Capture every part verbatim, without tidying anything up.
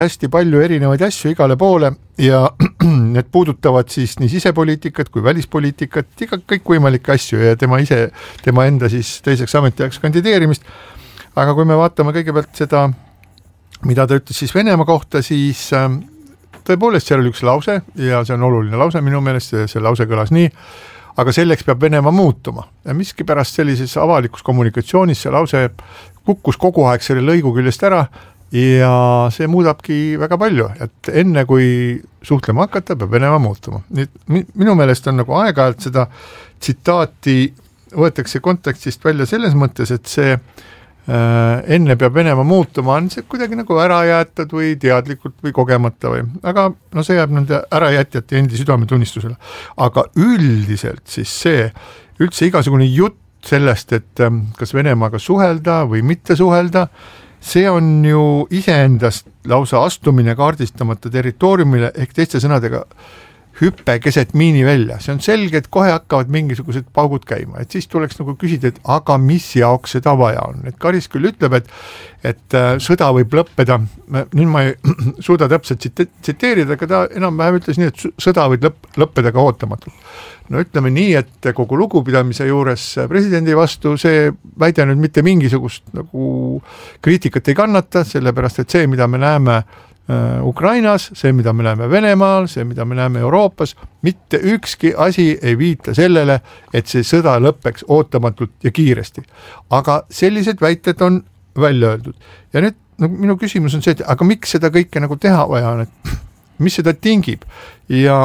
hästi palju erinevaid asju igale poole ja need puudutavad siis nii sisepoliitikat kui välispoliitikat, iga kõik võimalikke asju ja tema ise, tema enda siis teiseks ametiajaks kandideerimist. Aga kui me vaatame kõigepealt seda, mida ta ütles siis Venemaa kohta, siis tõepoolest seal oli üks lause ja see on oluline lause minu meelest, see lause kõlas nii, aga selleks peab Venemaa muutuma. Ja miski pärast sellises avalikus kommunikatsioonis see lause kukkus kogu aeg selle lõigu küljest ära ja see muudabki väga palju, et enne kui suhtlema hakata, peab Venemaa muutuma. Nii, minu meelest on nagu aeg-ajalt seda tsitaati võetakse kontekstist välja selles mõttes, et see äh, enne peab Venemaa muutuma, on see kuidagi nagu ära jäetud või teadlikult või kogemata või, aga no see jääb nende ärajätjate endi südametunnistusele. Aga üldiselt siis see, üldse igasugune jutt sellest, et äh, kas Venemaaga suhelda või mitte suhelda, see on ju iseendast lausa astumine kaardistamata territooriumile ehk teiste sõnadega hüppe keset miini välja. See on selge, et kohe hakkavad mingisugused paugud käima, et siis tuleks nagu küsida, et aga mis jaoks seda vaja on. Et Karis küll ütleb, et, et sõda võib lõppeda, nüüd ma ei suuda täpselt tsiteerida, aga ta enam-vähem ütles nii, et sõda võib lõpp, lõppeda ka ootamatult. No ütleme nii, et kogu lugupidamise juures presidendi vastu see väide nüüd mitte mingisugust nagu kriitikat ei kannata, sellepärast et see, mida me näeme Ukrainas, see, mida me näeme Venemaal, see, mida me näeme Euroopas, mitte ükski asi ei viita sellele, et see sõda lõppeks ootamatult ja kiiresti. Aga sellised väited on välja öeldud. Ja nüüd no, minu küsimus on see, et aga miks seda kõike nagu teha vaja on, et mis seda tingib? Ja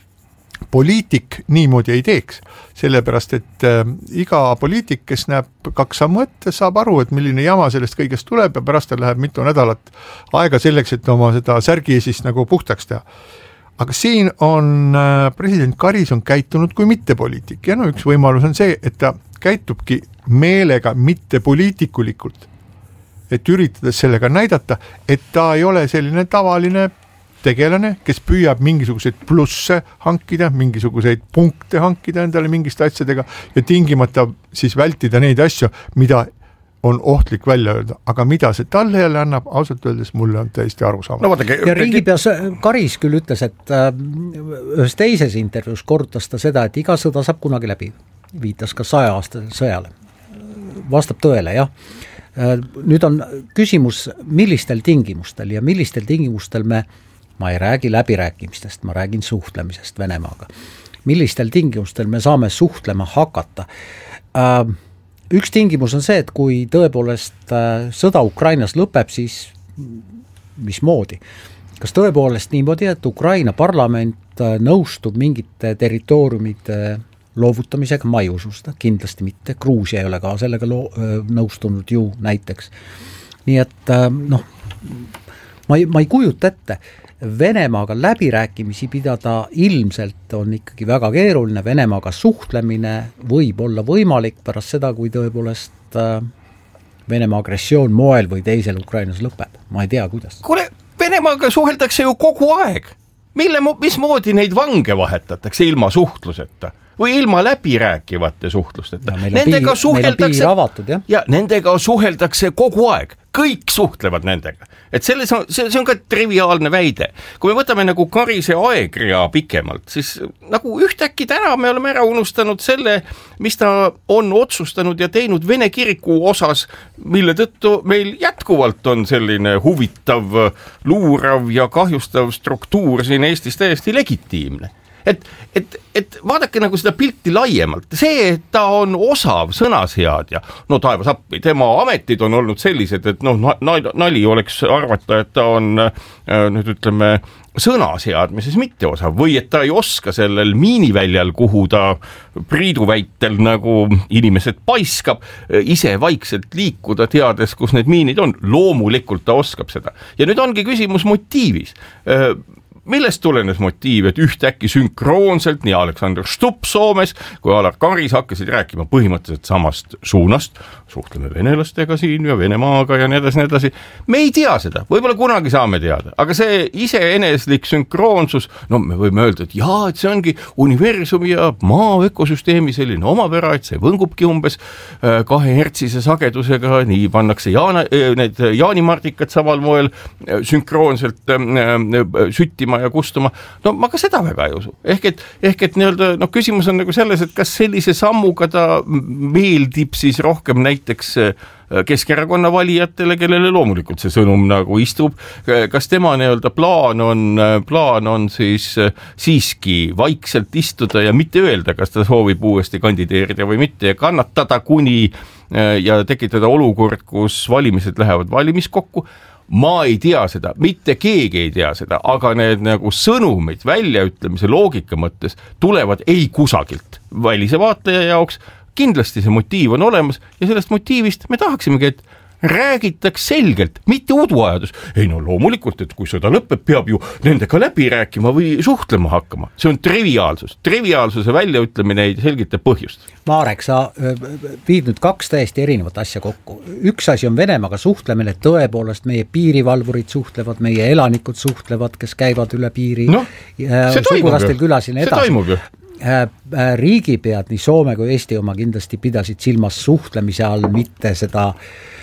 poliitik niimoodi ei teeks, sellepärast, et äh, iga poliitik, kes näeb kaks sammu ette, saab aru, et milline jama sellest kõigest tuleb ja pärast läheb mitu nädalat aega selleks, et oma seda särgi siis nagu puhtaks teha. Aga siin on äh, president Karis on käitunud kui mittepoliitik ja no üks võimalus on see, et ta käitubki meelega mittepoliitikulikult, et üritades sellega näidata, et ta ei ole selline tavaline tegelane, kes püüab mingisuguseid plusse hankida, mingisuguseid punkte hankida endale mingiste asjadega ja tingimata siis vältida neid asju, mida on ohtlik välja öelda, aga mida see talle jälle annab, ausalt öeldes mulle on täiesti arusaamatu. No, vaadake, ja riigipeas Karis küll ütles, et äh, ühes teises intervjuus korrutas ta seda, et iga sõda saab kunagi läbi, viitas ka saja aastasele sõjale. Vastab tõele, jah. Äh, nüüd on küsimus, millistel tingimustel ja millistel tingimustel me ma ei räägi läbirääkimistest, ma räägin suhtlemisest Venemaaga. Millistel tingimustel me saame suhtlema hakata? Üks tingimus on see, et kui tõepoolest sõda Ukrainas lõpeb, siis mismoodi? Kas tõepoolest niimoodi, et Ukraina parlament nõustub mingite territooriumide loovutamisega? Ma ei usu seda, kindlasti mitte. Gruusia ei ole ka sellega loo-, nõustunud ju näiteks. Nii et noh, ma ei, ma ei kujuta ette, Venemaaga läbirääkimisi pidada ilmselt on ikkagi väga keeruline, Venemaaga suhtlemine võib olla võimalik pärast seda, kui tõepoolest Venemaa agressioon moel või teisel Ukrainas lõpeb. Ma ei tea, kuidas. Kuule, Venemaaga suheldakse ju kogu aeg. Mille, mismoodi neid vange vahetatakse ilma suhtluseta? Või ilma läbirääkivate suhtlusteta. Ja, nendega piir, suheldakse avatud, ja? Ja nendega suheldakse kogu aeg. Kõik suhtlevad nendega. Et selles on, see, see on ka triviaalne väide. Kui me võtame nagu Karise aegrea pikemalt, siis nagu ühtäkki täna me oleme ära unustanud selle, mis ta on otsustanud ja teinud Vene kiriku osas, mille tõttu meil jätkuvalt on selline huvitav, luurav ja kahjustav struktuur siin Eestis täiesti legitiimne. Et, et, et vaadake nagu seda pilti laiemalt. See, et ta on osav sõnaseadja, no taevas appi, tema ametid on olnud sellised, et noh, nali oleks arvata, et ta on nüüd ütleme sõnaseadmises mitte osav või et ta ei oska sellel miiniväljal, kuhu ta priiduväitel nagu inimesed paiskab, ise vaikselt liikuda, teades, kus need miinid on. Loomulikult ta oskab seda. Ja nüüd ongi küsimus motiivis. millest tulenes motiiv, et ühtäkki sünkroonselt nii Alexander Stubb Soomes kui Alar Karis hakkasid rääkima põhimõtteliselt samast suunast, suhtleme venelastega siin ja Venemaaga ja nii edasi, nii edasi. Me ei tea seda, võib-olla kunagi saame teada, aga see iseeneslik sünkroonsus, no me võime öelda, et jaa, et see ongi universumi ja maa ökosüsteemi selline omapära, et see võngubki umbes kahe hertsise sagedusega, nii pannakse jaana, need jaanimardikad samal moel sünkroonselt süttima ja kustuma. No ma ka seda väga ei usu. Ehk et, ehk et nii-öelda, no küsimus on nagu selles, et kas sellise sammuga ta meeldib siis rohkem näiteks Keskerakonna valijatele, kellele loomulikult see sõnum nagu istub, kas tema nii-öelda plaan on, plaan on siis siiski vaikselt istuda ja mitte öelda, kas ta soovib uuesti kandideerida või mitte ja kannatada kuni ja tekitada olukord, kus valimised lähevad valimiskokku. Ma ei tea seda, mitte keegi ei tea seda, aga need nagu sõnumid väljaütlemise loogika mõttes tulevad ei kusagilt välise vaataja jaoks. Kindlasti see motiiv on olemas ja sellest motiivist me tahaksimegi, et räägitaks selgelt, mitte uduajadus. Ei no loomulikult, et kui sõda lõpeb, peab ju nendega läbi rääkima või suhtlema hakkama. See on triviaalsus. Triviaalsuse väljaütlemine ei selgita põhjust. Marek, sa viid nüüd kaks täiesti erinevat asja kokku. Üks asi on Venemaaga suhtlemine, tõepoolest meie piirivalvurid suhtlevad, meie elanikud suhtlevad, kes käivad üle piiri. No, see toimub ju. See toimub ju. Riigipead, nii Soome kui Eesti oma kindlasti pidasid silmas suhtlemise all, mitte seda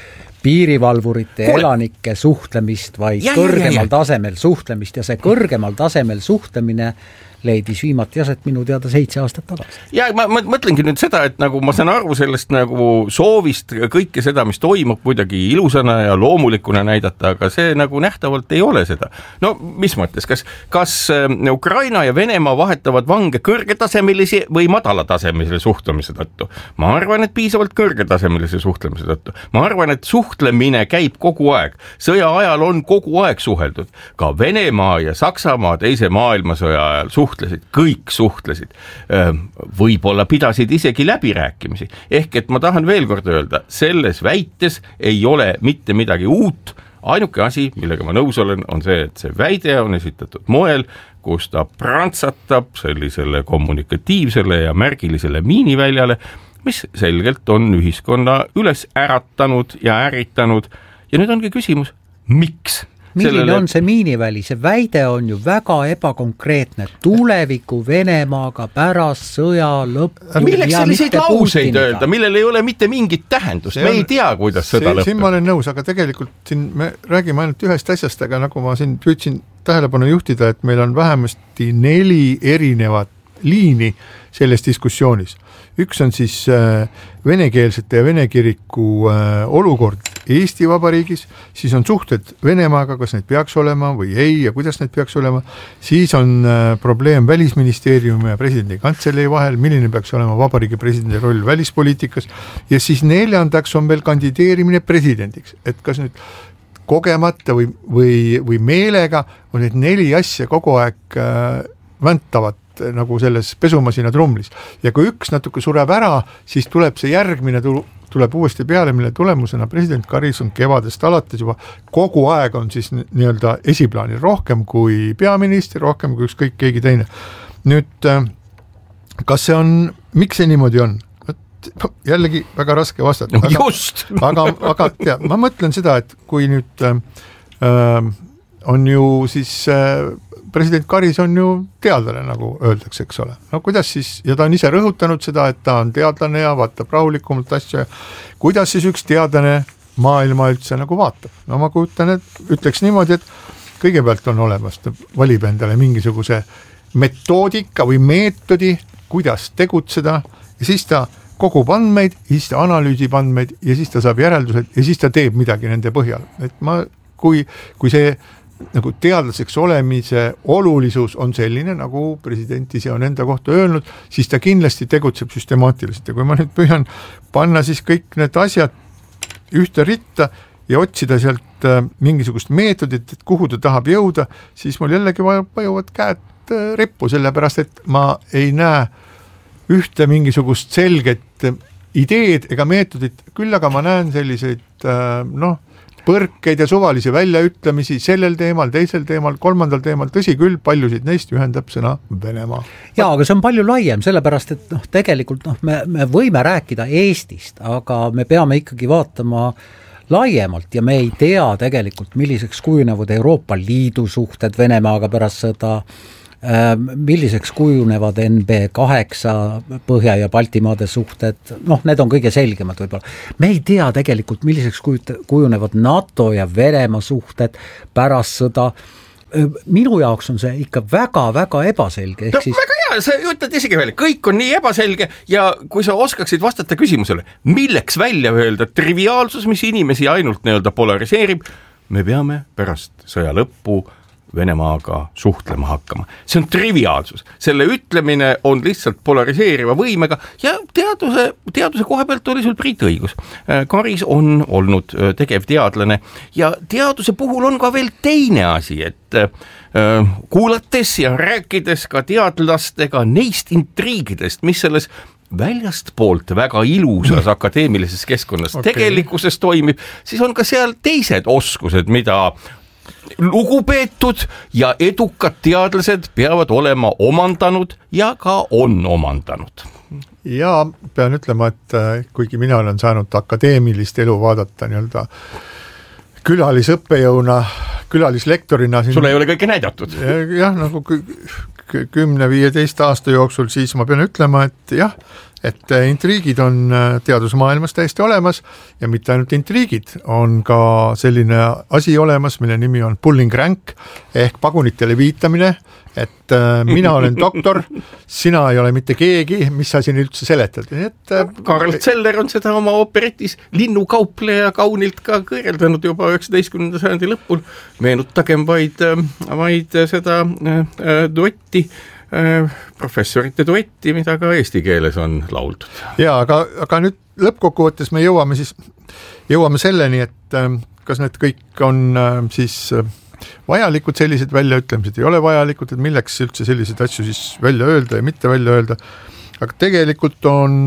piirivalvurite Kule. Elanike suhtlemist, vaid ja, kõrgemal ja, ja. tasemel suhtlemist ja see kõrgemal tasemel suhtlemine leidis viimati aset minu teada seitse aastat tagasi. Ja ma, ma mõtlengi nüüd seda, et nagu ma saan aru sellest nagu soovist kõike seda, mis toimub kuidagi ilusana ja loomulikuna näidata, aga see nagu nähtavalt ei ole seda. No mis mõttes, kas, kas Ukraina ja Venemaa vahetavad vange kõrgetasemelisi või madalatasemelise suhtlemise tõttu? Ma arvan, et piisavalt kõrgetasemelise suhtlemise tõttu. Ma arvan, et suhtlemine käib kogu aeg. Sõja ajal on kogu aeg suheldud. Ka Venemaa ja Saksamaa teise maailmasõja ajal suhtlesid. suhtlesid, kõik suhtlesid, võib-olla pidasid isegi läbirääkimisi. Ehk et ma tahan veel kord öelda, selles väites ei ole mitte midagi uut, ainuke asi, millega ma nõus olen, on see, et see väide on esitatud moel, kus ta prantsatab sellisele kommunikatiivsele ja märgilisele miiniväljale, mis selgelt on ühiskonna üles äratanud ja ärritanud ja nüüd ongi küsimus, miks? Milline sellele... on see miiniväli? See väide on ju väga ebakonkreetne. Tuleviku Venemaaga pärast sõja lõppu. Milleks selliseid lauseid öelda, millel ei ole mitte mingit tähendust? Me on, ei tea, kuidas sõda lõppu. Siin ma olen nõus, aga tegelikult siin me räägime ainult ühest asjast, aga nagu ma siin püüdsin tähelepanu juhtida, et meil on vähemasti neli erinevat liini selles diskussioonis. Üks on siis äh, venekeelsete ja vene kiriku äh, olukord Eesti Vabariigis, siis on suhted Venemaaga, kas need peaks olema või ei ja kuidas need peaks olema, siis on äh, probleem Välisministeeriumi ja presidendi kantselei vahel, milline peaks olema vabariigi presidendi roll välispoliitikas ja siis neljandaks on veel kandideerimine presidendiks, et kas nüüd kogemata või, või, või meelega on need neli asja kogu aeg äh, väntavad nagu selles pesumasina trumlis. Ja kui üks natuke sureb ära, siis tuleb see järgmine tuleb uuesti peale, mille tulemusena president Karis on kevadest alates juba kogu aeg on siis nii-öelda esiplaanil rohkem kui peaminister, rohkem kui ükskõik keegi teine. Nüüd, kas see on, miks see niimoodi on? Jällegi väga raske vastata. Aga, Just! aga, aga tea, ma mõtlen seda, et kui nüüd äh, on ju siis äh, president Karis on ju teadlane, nagu öeldakse, eks ole. No kuidas siis, ja ta on ise rõhutanud seda, et ta on teadlane ja vaatab rahulikumalt asja. Kuidas siis üks teadlane maailma üldse nagu vaatab? No ma kujutan, et ütleks niimoodi, et kõigepealt on olemas, ta valib endale mingisuguse metoodika või meetodi, kuidas tegutseda ja siis ta kogub andmeid, siis ta analüüsib andmeid ja siis ta saab järeldused ja siis ta teeb midagi nende põhjal. Et ma, kui, kui see nagu teadlaseks olemise olulisus on selline, nagu president ise on enda kohta öelnud, siis ta kindlasti tegutseb süstemaatiliselt ja kui ma nüüd püüan panna siis kõik need asjad ühte ritta ja otsida sealt mingisugust meetodit, et kuhu ta tahab jõuda, siis mul jällegi vajuvad käed reppu, sellepärast et ma ei näe ühte mingisugust selget ideed ega meetodit, küll aga ma näen selliseid noh, põrkeid ja suvalisi väljaütlemisi sellel teemal, teisel teemal, kolmandal teemal, tõsi küll, paljusid neist ühendab sõna Venemaa. Jaa, aga see on palju laiem, sellepärast, et noh, tegelikult noh, me, me võime rääkida Eestist, aga me peame ikkagi vaatama laiemalt ja me ei tea tegelikult, milliseks kujunevad Euroopa Liidu suhted Venemaaga pärast seda, milliseks kujunevad N B kaheksa Põhja- ja Baltimaade suhted, noh, need on kõige selgemad võib-olla. Me ei tea tegelikult, milliseks kujunevad NATO ja Venemaa suhted pärast sõda. Minu jaoks on see ikka väga-väga ebaselge. No, siis... Väga hea, sa ütled isegi välja, kõik on nii ebaselge ja kui sa oskaksid vastata küsimusele, milleks välja öelda triviaalsus, mis inimesi ainult nii-öelda polariseerib, me peame pärast sõja lõppu Venemaaga suhtlema hakkama. See on triviaalsus. Selle ütlemine on lihtsalt polariseeriva võimega ja teaduse, teaduse koha pealt oli sul Priit õigus. Karis on olnud tegev teadlane ja teaduse puhul on ka veel teine asi, et kuulates ja rääkides ka teadlastega neist intriigidest, mis selles väljast poolt väga ilusas akadeemilises keskkonnas okay. tegelikkuses toimib, siis on ka seal teised oskused, mida lugupeetud ja edukad teadlased peavad olema omandanud ja ka on omandanud. Ja pean ütlema, et kuigi mina olen saanud akadeemilist elu vaadata nii-öelda külalisõppejõuna, külalislektorina. Sulle ei ole kõike näidatud? Jah, nagu kümne viieteist aasta jooksul, siis ma pean ütlema, et jah, et intriigid on teadusmaailmas täiesti olemas ja mitte ainult intriigid, on ka selline asi olemas, mille nimi on pulling rank ehk pagunitele viitamine, et mina olen doktor, sina ei ole mitte keegi, mis sa siin üldse seletad. Et, Karl Zeller on seda oma operetis Linnukaupleja kaunilt ka kõrjeldanud juba üheksateistkümnenda sajandi lõpul. Meenutagem vaid, vaid seda duetti, professorite duetti, mida ka eesti keeles on lauldud. Ja, aga, aga nüüd lõppkokkuvõttes me jõuame siis, jõuame selleni, et kas need kõik on siis vajalikud sellised väljaütlemised, ei ole vajalikud, et milleks üldse selliseid asju siis välja öelda ja mitte välja öelda. Aga tegelikult on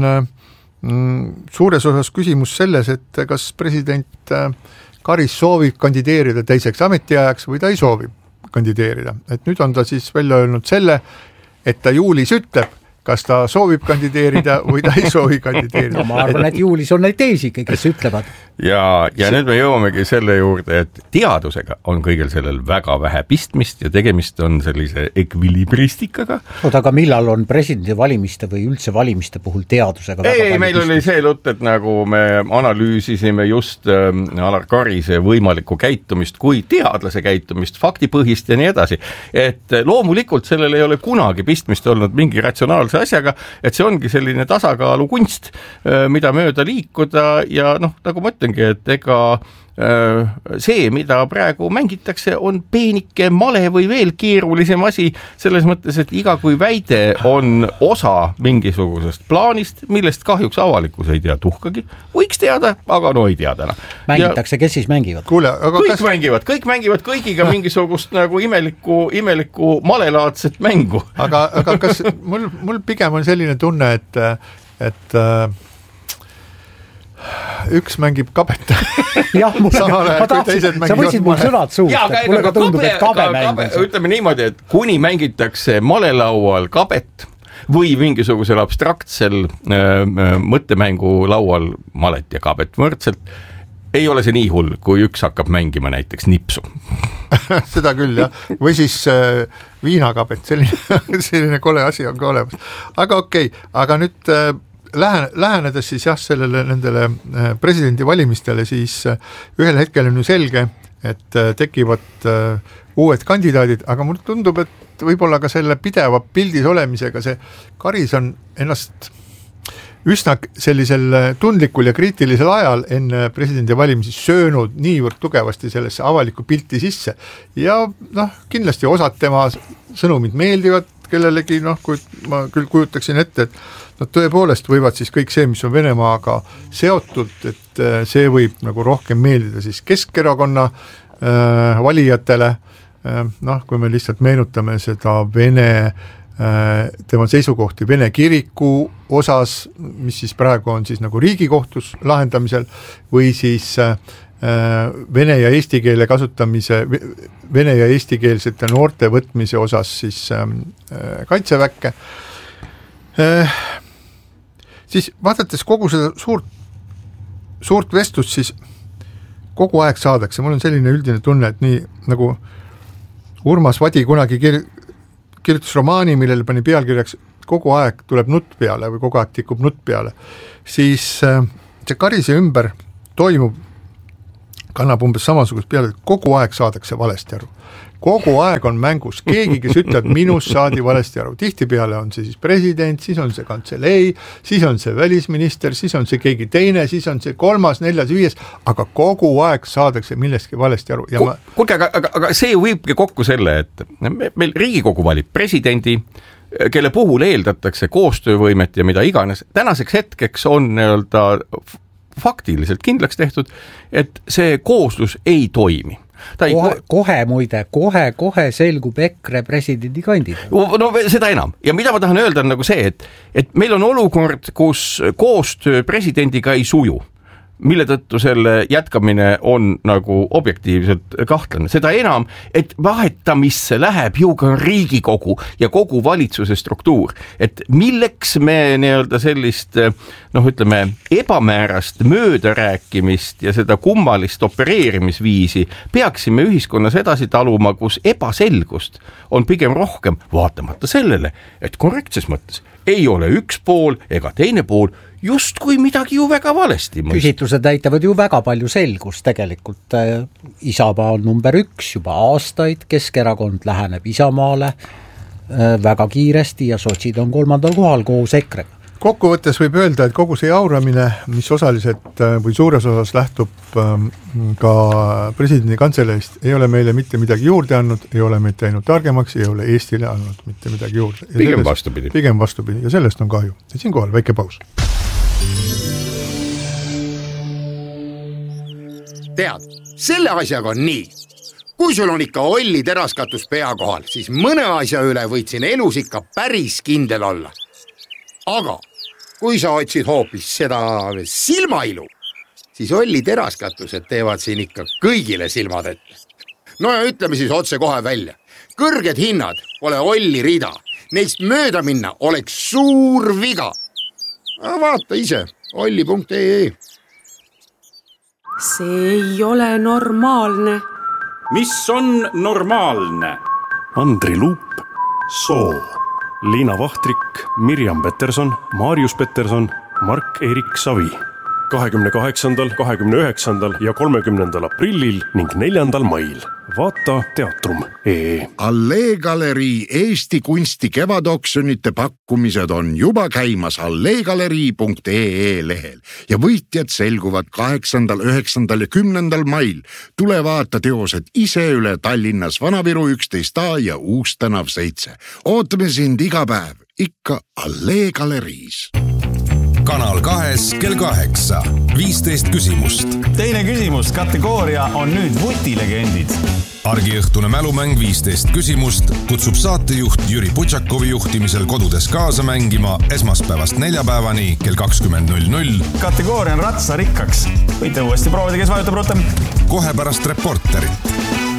mm, suures osas küsimus selles, et kas president Karis soovib kandideerida teiseks ametiajaks või ta ei soovi kandideerida. Et nüüd on ta siis välja öelnud selle, et ta juulis ütleb, kas ta soovib kandideerida või ta ei soovi kandideerida. No, ma arvan, et juulis on neid teisi, kes ütlevad. Ja, ja nüüd me jõuamegi selle juurde, et teadusega on kõigil sellel väga vähe pistmist ja tegemist on sellise ekvilibristikaga. Oota, aga millal on presidendi valimiste või üldse valimiste puhul teadusega väga ei, meil pistmist? Oli see lutt, et nagu me analüüsisime just äh, Alar Karise võimalikku käitumist kui teadlase käitumist, faktipõhist ja nii edasi. Et loomulikult sellel ei ole kunagi pistmist olnud mingi ratsionaalse asjaga, et see ongi selline tasakaalu kunst, mida mööda liikuda ja noh, nagu ma ütlengi, et ega see, mida praegu mängitakse, on peenike male või veel keerulisem asi, selles mõttes, et iga kui väide on osa mingisugusest plaanist, millest kahjuks avalikkus ei tea tuhkagi. Võiks teada, aga no ei tea täna. Mängitakse, ja... kes siis mängivad? Kuule, aga kõik kas... mängivad, kõik mängivad kõigiga mingisugust nagu imeliku, imeliku malelaadset mängu. aga, aga kas mul, mul pigem on selline tunne, et, et üks mängib kabet. Jah, mul, ma tahtsin, sa võisid mul sõnad suust, et mulle ka tundub, et kabe mäng. Ütleme niimoodi, et kuni mängitakse malelaual kabet või mingisugusel abstraktsel äh, mõttemängu laual malet ja kabet võrdselt, ei ole see nii hull, kui üks hakkab mängima näiteks nipsu. Seda küll, jah. Või siis äh, viinakabet, selline, selline kole asi on ka olemas. Aga okei, okay, aga nüüd äh, Lähen, lähenedes siis jah sellele nendele presidendi valimistele, siis ühel hetkel on ju selge, et tekivad uued kandidaadid, aga mulle tundub, et võib-olla ka selle pideva pildis olemisega see Karis on ennast üsna sellisel tundlikul ja kriitilisel ajal enne presidendi valimisi söönud niivõrd tugevasti sellesse avalikku pilti sisse ja noh, kindlasti osad tema sõnumid meeldivad kellelegi, noh, kui ma küll kujutaksin ette, et nad tõepoolest võivad siis kõik see, mis on Venemaaga seotud, et see võib nagu rohkem meeldida siis Keskerakonna äh, valijatele, äh, noh, kui me lihtsalt meenutame seda Vene, äh, tema seisukohti Vene kiriku osas, mis siis praegu on siis nagu Riigikohtus lahendamisel, või siis äh, vene ja eesti keele kasutamise, vene ja eestikeelsete noorte võtmise osas siis kaitseväkke. Siis vaadates kogu seda suurt, suurt vestlust, siis kogu aeg saadakse, mul on selline üldine tunne, et nii nagu Urmas Vadi kunagi kir- kirjutas romaani, millele pani pealkirjaks kogu aeg tuleb nutt peale või kogu aeg tikub nutt peale, siis see Karise ümber toimub, kannab umbes samasugust peale, et kogu aeg saadakse valesti aru. Kogu aeg on mängus keegi, kes ütleb, minus saadi valesti aru. Tihtipeale on see siis president, siis on see kantselei, siis on see välisminister, siis on see keegi teine, siis on see kolmas, neljas, viies, aga kogu aeg saadakse millestki valesti aru. Ja ma... Kuulge, aga, aga, aga see ju viibki kokku selle, et meil Riigikogu valib presidendi, kelle puhul eeldatakse koostöövõimet ja mida iganes. Tänaseks hetkeks on nii-öelda faktiliselt kindlaks tehtud, et see kooslus ei toimi. Ei, kohe, kohe muide, kohe, kohe selgub EKRE presidendi kandidaat. No seda enam. Ja mida ma tahan öelda on nagu see, et, et meil on olukord, kus koostöö presidendiga ei suju, mille tõttu selle jätkamine on nagu objektiivselt kahtlane. Seda enam, et vahetamisse läheb ju ka Riigikogu ja kogu valitsuse struktuur. Et milleks me nii-öelda sellist, noh ütleme, ebamäärast möödarääkimist ja seda kummalist opereerimisviisi peaksime ühiskonnas edasi taluma, kus ebaselgust on pigem rohkem, vaatamata sellele, et korrektses mõttes ei ole üks pool ega teine pool just kui midagi ju väga valesti. Küsitlused näitavad ju väga palju selgust tegelikult. Isamaa on number üks juba aastaid, Keskerakond läheneb Isamaale väga kiiresti ja sotsid on kolmandal kohal koos EKRE-ga. Kokkuvõttes võib öelda, et kogu see jauramine, mis osaliselt või suures osas lähtub ka presidendi kantseleist, ei ole meile mitte midagi juurde andnud, ei ole meid teinud targemaks, ei ole Eestile andnud mitte midagi juurde. Ja pigem sellest, vastupidi. Pigem vastupidi ja sellest on kahju. Ja siinkohal väike paus. Tead, selle asjaga on nii. Kui sul on ikka Olli teraskatus pea kohal, siis mõne asja üle võid siin elus ikka päris kindel olla. Aga kui sa otsid hoopis seda silmailu, siis Olli teraskatused teevad siin ikka kõigile silmad ette. No ja ütleme siis otse kohe välja. Kõrged hinnad pole Olli rida. Neist mööda minna oleks suur viga. Vaata ise, olli punkt ee. See ei ole normaalne. Mis on normaalne? Andri Luup, Soo, Liina Vahtrik, Mirjam Peterson, Marius Peterson, Mark-Erik Savi. kahekümne kaheksandal, kahekümne üheksandal ja kolmekümnendal aprillil ning neljandal mail. Vaata teatrum punkt ee. Allee Galerii Eesti kunsti kevadoksjonite pakkumised on juba käimas alleegalerii punkt ee lehel ja võitjad selguvad kaheksandal, üheksandal ja kümnendal mail. Tule vaata teosed ise üle Tallinnas Vanaviru üksteist A ja Uustänav seitse. Ootame sind iga päev, ikka Allee Galeriis. Kanal kahes kell kaheksa, viisteist küsimust. Teine küsimus, kategooria on nüüd vutilegendid. Argiõhtune mälumäng viisteist küsimust kutsub saatejuht Jüri Putšakovi juhtimisel kodudes kaasa mängima esmaspäevast neljapäevani kell kakskümmend null null. Kategooria on ratsarikkaks. Võite uuesti proovida, kes vajutab rutem. Kohe pärast reporterit.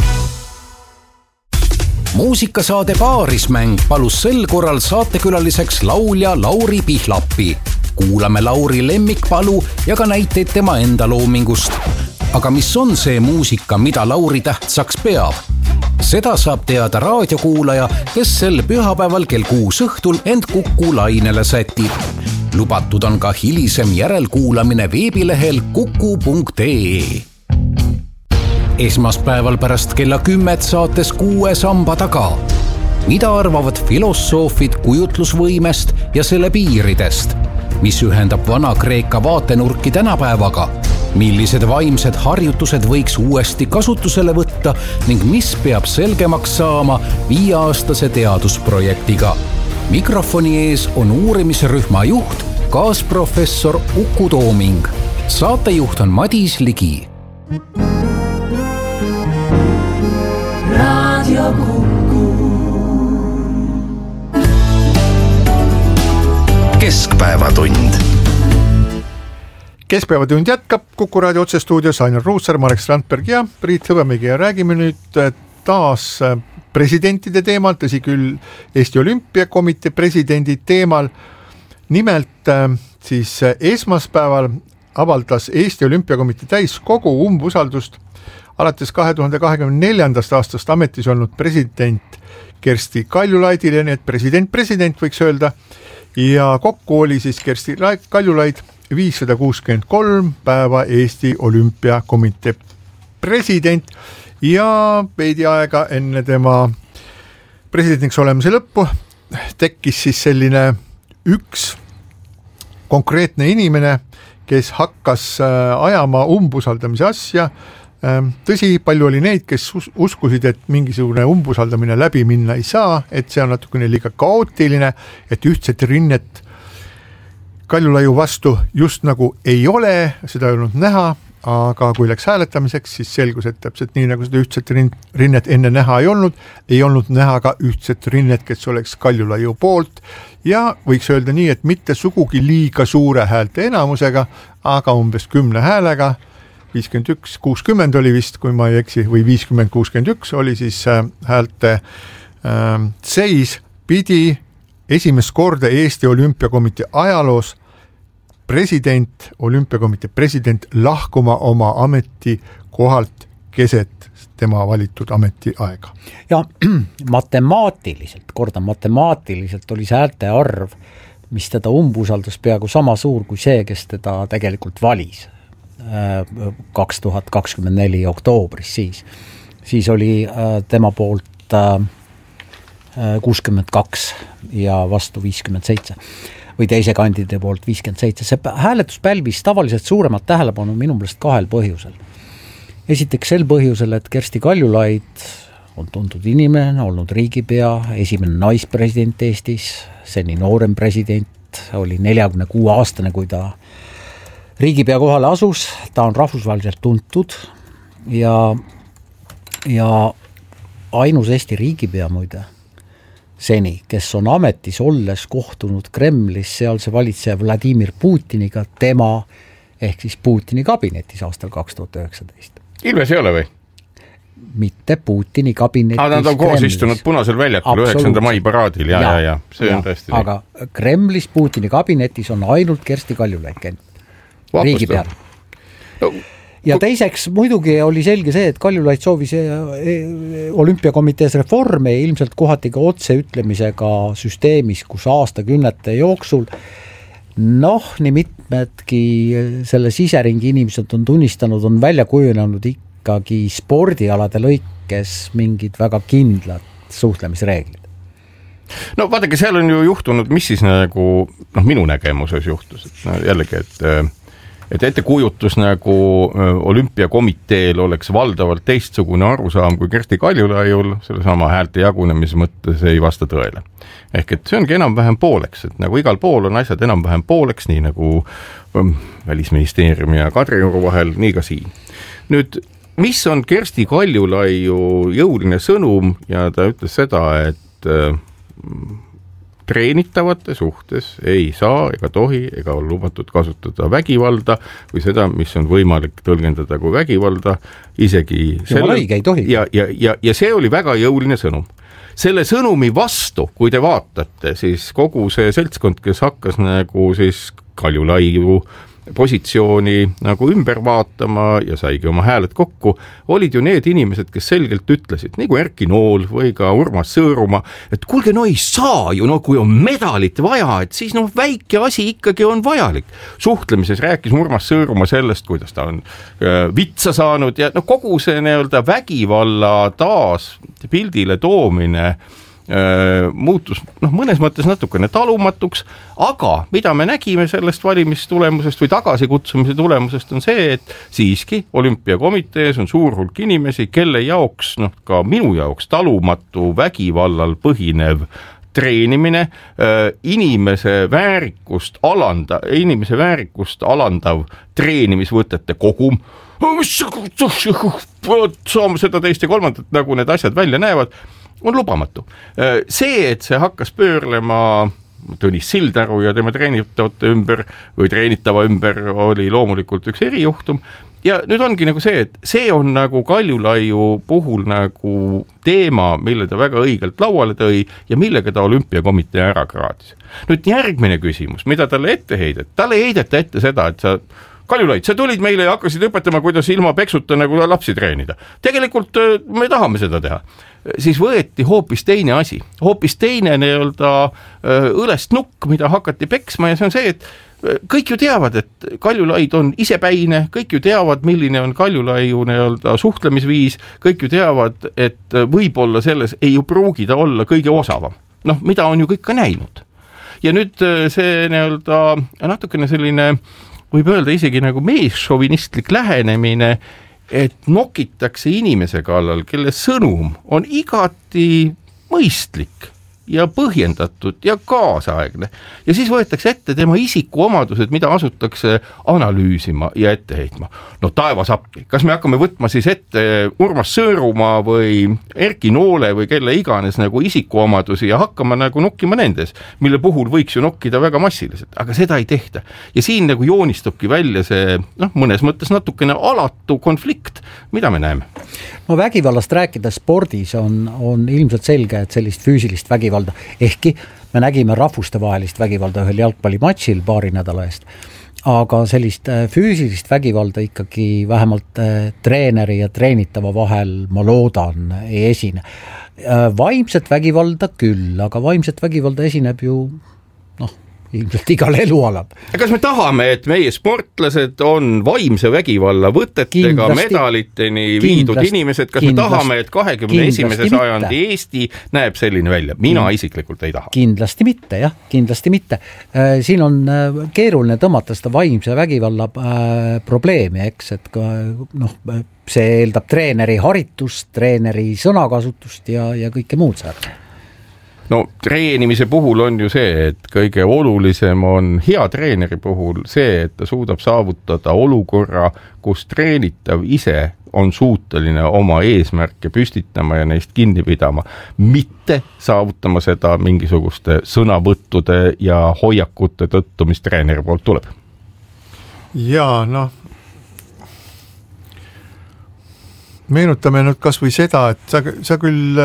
Muusikasaade Paarismäng palus sel korral saatekülaliseks laulja Lauri Pihlapi. Kuulame Lauri lemmikpalu ja ka näiteid tema enda loomingust. Aga mis on see muusika, mida Lauri tähtsaks peab? Seda saab teada raadiokuulaja, kes sel pühapäeval kell kuus õhtul end Kuku lainele sätib. Lubatud on ka hilisem järelkuulamine veebilehel kuku punkt ee. Esmaspäeval pärast kella kümmet saates Kuue samba taga. Mida arvavad filosoofid kujutlusvõimest ja selle piiridest? Mis ühendab Vana-Kreeka vaatenurki tänapäevaga? Millised vaimsed harjutused võiks uuesti kasutusele võtta ning mis peab selgemaks saama viieaastase teadusprojektiga? Mikrofoni ees on uurimisrühma juht, kaasprofessor Uku Tooming. Saatejuht on Madis Ligi. Radio Kuku. Keskpäevatund. Keskpäeva tund jätkab Kuku raadio otsestuudios Ainar Ruussaar, Marek Strandberg ja Priit Hõbemägi ja räägime nüüd taas presidentide teemal, tõsi küll Eesti Olümpiakomitee presidendi teemal. Nimelt siis esmaspäeval avaldas Eesti Olümpiakomitee täiskogu umbusaldust alates kahe tuhande kahekümne neljandast aastast ametis olnud president Kersti Kaljulaidile, nii et president-president võiks öelda, ja kokku oli siis Kersti Kaljulaid viissada kuuskümmend kolm päeva Eesti Olümpiakomitee president ja veidi aega enne tema presidendiks olemise lõppu tekkis siis selline üks konkreetne inimene, kes hakkas ajama umbusaldamise asja. Tõsi, palju oli neid, kes uskusid, et mingisugune umbusaldamine läbi minna ei saa, et see on natukene liiga kaootiline, et ühtset rinnet Kaljulaiu vastu just nagu ei ole, seda ei olnud näha, aga kui läks hääletamiseks, siis selgus, et täpselt nii nagu seda ühtset rinnet enne näha ei olnud, ei olnud näha ka ühtset rinnet, kes oleks Kaljulaiu poolt ja võiks öelda nii, et mitte sugugi liiga suure häälte enamusega, aga umbes kümne häälega, viiskümmend üks kuuskümmend oli vist, kui ma ei eksi, või viiskümmend kuuskümmend üks oli siis häälte äh, seis, pidi esimest korda Eesti Olümpiakomitee ajaloos president, olümpiakomitee president lahkuma oma ametikohalt keset tema valitud ametiaega. Ja matemaatiliselt, kordan, matemaatiliselt oli see häälte arv, mis teda umbusaldas peaaegu sama suur kui see, kes teda tegelikult valis kaks tuhat kakskümmend neli oktoobris siis. Siis oli tema poolt kuuskümmend kaks ja vastu viiskümmend seitse. Või teise kandide poolt viiskümmend seitse. See hääletus pälvis tavaliselt suuremat tähelepanu minu meelest kahel põhjusel. Esiteks sel põhjusel, et Kersti Kaljulaid on tuntud inimene, olnud riigipea, esimene naispresident Eestis, seni noorem president, oli neljakümne kuue aastane, kui ta riigipea kohale asus, ta on rahvusvaheliselt tuntud ja, ja ainus Eesti riigipea muide, seni, kes on ametis olles kohtunud Kremlis sealse valitseja Vladimir Putiniga tema ehk siis Putini kabinetis aastal kaks tuhat üheksateist. Ilves ei ole või? Mitte Putini kabinetis. Aga nad on koos Kremlis. Istunud Punasel väljakul üheksanda mai paraadil ja, ja, ja, ja see ja, on tõesti. Aga Kremlis Putini kabinetis on ainult Kersti Kaljulaid käinud. Riigipeal. No. Ja teiseks muidugi oli selge see, et Kaljulaid soovis olümpiakomitees reforme ja ilmselt kohati ka otse ütlemisega süsteemis, kus aastakümnete jooksul noh, nii mitmedki selle siseringi inimesed on tunnistanud, on välja kujunenud ikkagi spordialade lõikes mingid väga kindlad suhtlemisreeglid. No vaadake, seal on ju juhtunud, mis siis nagu noh, minu nägemuses juhtus, et no, jällegi, et et ettekujutus nagu olümpiakomiteel oleks valdavalt teistsugune arusaam kui Kersti Kaljulaiul, selle sama häälte jagunemise mõttes ei vasta tõele. Ehk et see ongi enam-vähem pooleks, et nagu igal pool on asjad enam-vähem pooleks, nii nagu Välisministeeriumi ja Kadrioru vahel, nii ka siin. Nüüd, mis on Kersti Kaljulaiu jõuline sõnum ja ta ütles seda, et treenitavate suhtes ei saa ega tohi ega ole lubatud kasutada vägivalda või seda, mis on võimalik tõlgendada kui vägivalda, isegi selle, ja, ja, ja, ja see oli väga jõuline sõnum. Selle sõnumi vastu, kui te vaatate, siis kogu see seltskond, kes hakkas nagu siis Kaljulaiu positsiooni nagu ümber vaatama ja saigi oma hääled kokku, olid ju need inimesed, kes selgelt ütlesid, nagu Erki Nool või ka Urmas Sõõrumaa, et kuulge, no ei saa ju, no kui on medalit vaja, et siis noh, väike asi ikkagi on vajalik. Suhtlemises rääkis Urmas Sõõrumaa sellest, kuidas ta on äh, vitsa saanud ja no kogu see nii-öelda vägivalla taas pildile toomine muutus noh, mõnes mõttes natukene talumatuks, aga mida me nägime sellest valimistulemusest või tagasikutsumise tulemusest on see, et siiski olümpiakomitees on suur hulk inimesi, kelle jaoks, noh ka minu jaoks talumatu vägivallal põhinev treenimine, inimese väärikust alanda, inimese väärikust alandav treenimisvõtete kogum, saame seda teist ja kolmandat, nagu need asjad välja näevad, on lubamatu. See, et see hakkas pöörlema Tõnis Sildaru ja tema treenitavate ümber või treenitava ümber oli loomulikult üks erijuhtum ja nüüd ongi nagu see, et see on nagu Kaljulaiu puhul nagu teema, mille ta väga õigelt lauale tõi ja millega ta olümpiakomitee ära kraadis. Nüüd järgmine küsimus, mida talle ette heidet, talle heideta ette seda, et sa Kaljulaid, sa tulid meile ja hakkasid õpetama, kuidas ilma peksuta nagu lapsi treenida. Tegelikult me tahame seda teha. Siis võeti hoopis teine asi, hoopis teine nii-öelda õlest nukk, mida hakati peksma ja see on see, et kõik ju teavad, et Kaljulaid on isepäine, kõik ju teavad, milline on Kaljulaiu nii-öelda suhtlemisviis, kõik ju teavad, et võib-olla selles ei ju pruugida olla kõige osavam. Noh, mida on ju kõik ka näinud. Ja nüüd see nii-öelda natukene selline võib öelda isegi nagu meesšovinistlik lähenemine, et nokitakse inimese kallal, kelle sõnum on igati mõistlik ja põhjendatud ja kaasaegne. Ja siis võetakse ette tema isikuomadused, mida asutakse analüüsima ja ette heitma. No taevas appi, kas me hakkame võtma siis ette Urmas Sõõrumaa või Erki Noole või kelle iganes nagu isikuomadusi ja hakkama nagu nokkima nendes, mille puhul võiks ju nokkida väga massiliselt, aga seda ei tehta. Ja siin nagu joonistubki välja see noh, mõnes mõttes natukene alatu konflikt, mida me näeme? No vägivallast rääkida spordis on, on ilmselt selge, et sellist füüsilist vägivalda, ehkki me nägime rahvustevahelist vägivalda ühel jalgpallimatšil paari nädala eest, aga sellist füüsilist vägivalda ikkagi vähemalt treeneri ja treenitava vahel, ma loodan, ei esine. Vaimset vägivalda küll, aga vaimset vägivalda esineb ju noh, ilmselt igal elualal. Kas me tahame, et meie sportlased on vaimse vägivalla võtetega kindlasti, medaliteni viidud kindlasti, inimesed, kas kindlasti, me tahame, et kahekümne esimese sajandi Eesti näeb selline välja? Mina mm. isiklikult ei taha. Kindlasti mitte, jah, kindlasti mitte. Siin on keeruline tõmmata seda vaimse vägivalla probleemi, eks, et ka, noh, see eeldab treeneri haritust, treeneri sõnakasutust ja, ja kõike muud seal. No treenimise puhul on ju see, et kõige olulisem on hea treeneri puhul see, et ta suudab saavutada olukorra, kus treenitav ise on suuteline oma eesmärke püstitama ja neist kinni pidama, mitte saavutama seda mingisuguste sõnavõttude ja hoiakute tõttu, mis treeneri poolt tuleb. Jaa, noh, meenutame nüüd kas või seda, et sa, sa küll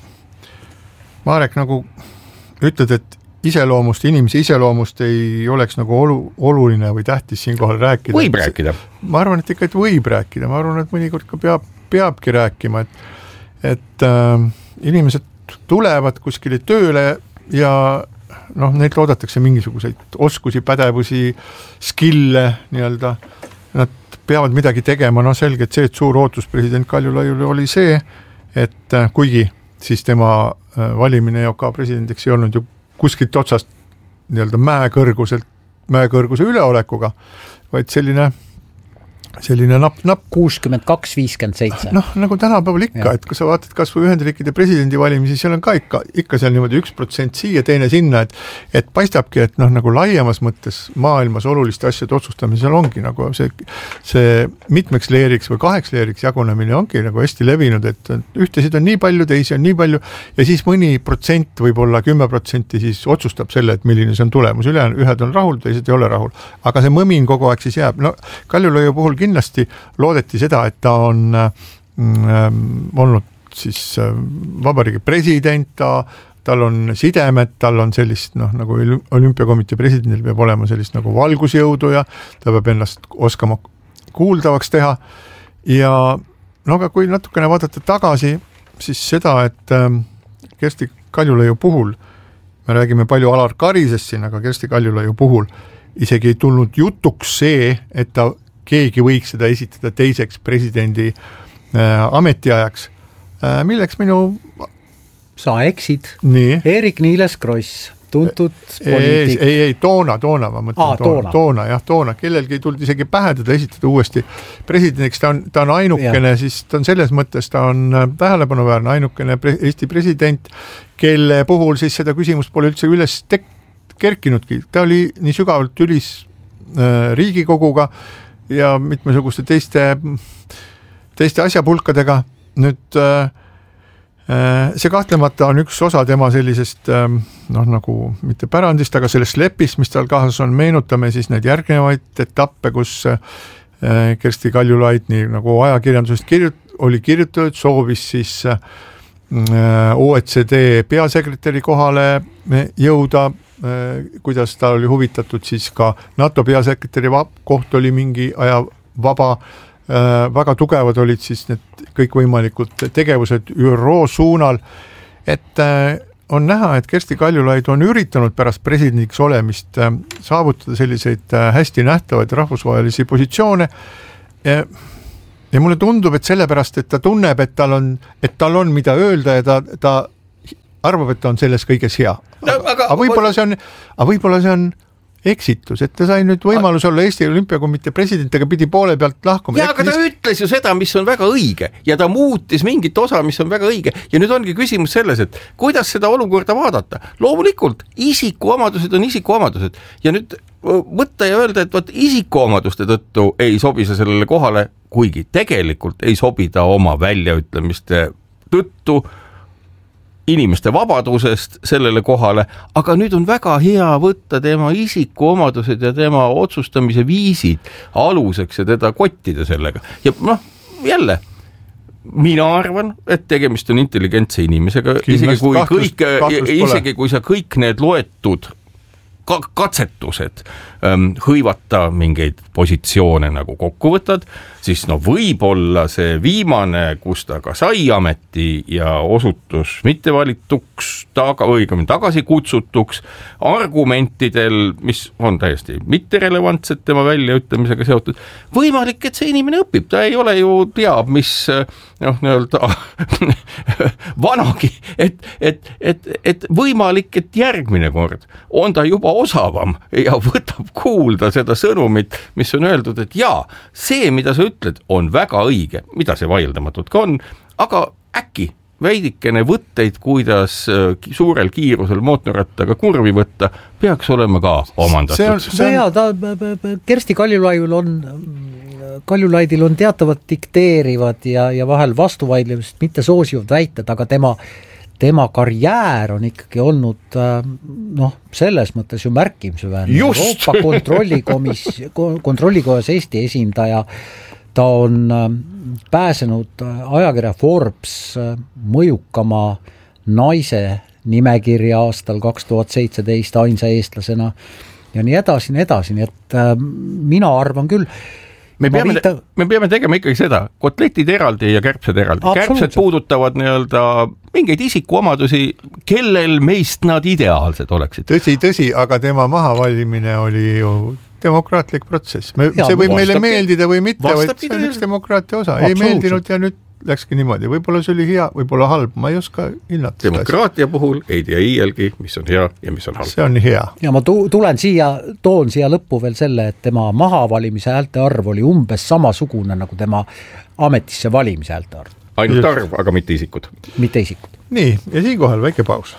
Marek nagu ütled, et iseloomust, inimese iseloomust ei oleks nagu olu, oluline või tähtis siin kohal rääkida. Võib rääkida. Ma arvan, et ikka et võib rääkida. Ma arvan, et mõnikord ka peab, peabki rääkima, et, et äh, inimesed tulevad kuskile tööle ja noh, neid loodatakse mingisuguseid oskusi, pädevusi, skille nii-öelda. Nad peavad midagi tegema, no selge, et see, et suur ootus president Kaljulaiule oli see, et äh, kuigi siis tema valimine ja ka presidendiks ei olnud ju kuskilt otsast nii-öelda mäekõrguselt, mäekõrguse üleolekuga, vaid selline selline napp, napp. kuuskümmend kaks viiskümmend seitse. Noh, nagu tänapäeval ikka, ja. Et kui sa vaatad kas või Ühendriikide presidendi valimisi, seal on ka ikka, ikka seal niimoodi üks protsent siia, teine sinna, et, et paistabki, et noh, nagu laiemas mõttes maailmas oluliste asjade otsustamisel ongi nagu see, see mitmeks leeriks või kaheks leeriks jagunemine ongi nagu hästi levinud, et ühtesid on nii palju, teisi on nii palju ja siis mõni protsent, võib-olla kümme protsenti siis otsustab selle, et milline see on tulemus. Üle, ühed on rahul, teised ei ole rahul. Aga see mõmin kogu aeg siis jääb. No Kaljulaiu puhul kindlasti loodeti seda, et ta on mm, olnud siis vabariigi president, ta, tal on sidemed, tal on sellist, noh, nagu olümpiakomitee presidendil peab olema sellist nagu valgusjõudu ja ta peab ennast oskama kuuldavaks teha. Ja no aga kui natukene vaadata tagasi, siis seda, et Kersti Kaljulaiu puhul, me räägime palju Alar Karisest siin, aga Kersti Kaljulaiu puhul isegi ei tulnud jutuks see, et ta keegi võiks seda esitada teiseks presidendi äh, ametiajaks, äh, milleks minu... Sa eksid. Nii. Erik-Niiles Kross, tuntud poliitik. Ei, ei, toona, toona, ma mõtlen. Aa, toona. Toona, jah, toona. Kellelgi ei tulnud isegi pähe teda esitada uuesti presidendiks. Ta on, ta on ainukene, ja. Siis ta on selles mõttes, ta on tähelepanuväärne ainukene pre- Eesti president, kelle puhul siis seda küsimust pole üldse üles tek- kerkinudki. Ta oli nii sügavalt ülis äh, Riigikoguga ja mitmesuguste teiste, teiste asjapulkadega. Nüüd äh, see kahtlemata on üks osa tema sellisest noh, nagu mitte pärandist, aga sellest lepist, mis tal kaasas on, meenutame siis neid järgnevaid etappe, kus Kersti Kaljulaid nii nagu ajakirjandusest kirjut- oli kirjutatud, soovis siis O E C D peasekretäri kohale jõuda, kuidas ta oli huvitatud siis ka NATO peasekretäri koht oli mingi aja vaba, väga tugevad olid siis need kõikvõimalikud tegevused Ü R O suunal, et on näha, et Kersti Kaljulaid on üritanud pärast presidendiks olemist saavutada selliseid hästi nähtavaid rahvusvahelisi positsioone ja, ja mulle tundub, et sellepärast, et ta tunneb, et tal on, et tal on mida öelda ja ta, ta arvab, et ta on selles kõiges hea. No, aga, aga võib-olla see on, aga võib-olla see on eksitus, et ta sai nüüd võimalus olla Eesti Olümpiakomitee president, aga pidi poole pealt lahkuma. Ja, aga ta ütles ju seda, mis on väga õige ja ta muutis mingit osa, mis on väga õige ja nüüd ongi küsimus selles, et kuidas seda olukorda vaadata. Loomulikult isikuomadused on isikuomadused ja nüüd võtta ja öelda, et võt isikuomaduste tõttu ei sobi sa sellele kohale, kuigi tegelikult ei sobi ta oma väljaütlemiste tõttu inimeste vabadusest sellele kohale, aga nüüd on väga hea võtta tema isikuomadused ja tema otsustamise viisid aluseks ja teda kottida sellega. Ja noh, jälle, mina arvan, et tegemist on intelligentse inimesega, isegi kui, kahtlust, kõik, kahtlust isegi kui sa kõik need loetud katsetused ähm, hõivata mingeid positsioone nagu kokku võtad, siis no võib-olla see viimane, kus ta ka sai ameti ja osutus mittevalituks, taga, õigemini tagasi kutsutuks argumentidel, mis on täiesti mitterelevantsed tema väljaütlemisega seotud, võimalik, et see inimene õpib, ta ei ole ju teab, mis noh, nii-öelda vanagi, et, et, et, et võimalik, et järgmine kord on ta juba osavam ja võtab kuulda seda sõnumit, mis on öeldud, et jaa, see, mida sa ütled, on väga õige, mida see vaieldamatult ka on, aga äkki veidikene võtteid, kuidas suurel kiirusel mootorrattaga kurvi võtta, peaks olema ka omandatud. See on, see on... Ja, ta, Kersti Kaljulaidil on, Kaljulaidil on teatavad dikteerivad ja, ja vahel vastuvaidlemist mitte soosivad väited, aga tema tema karjäär on ikkagi olnud noh, selles mõttes ju märkimisväärne. Euroopa kontrollikomis, kontrollikojas Eesti esindaja, ta on pääsenud ajakirja Forbes mõjukama naise nimekirja aastal kaks tuhat seitseteist ainsa eestlasena ja nii edasi, nii edasi, nii et mina arvan küll, Me peame, viita... me peame tegema ikkagi seda, kotletid eraldi ja kärbsed eraldi. Kärbsed puudutavad nii-öelda mingeid isikuomadusi, kellel meist nad ideaalsed oleksid. Tõsi, tõsi, aga tema mahavalimine oli ju demokraatlik protsess. Me, ja, see võib meile meeldida või mitte, vaid see on üks demokraatia osa. Ei meeldinud ja nüüd läkski niimoodi. Võib-olla see oli hea, võib-olla halb, ma ei oska hinnata. Demokraatia puhul ei tea iielgi, mis on hea ja mis on halb. See on hea. Ja ma tulen siia, toon siia lõppu veel selle, et tema mahavalimise häälte arv oli umbes samasugune nagu tema ametisse valimise häälte arv. Ainult arv, aga mitte isikud. Mitte isikud. Nii, ja siinkohal väike paus.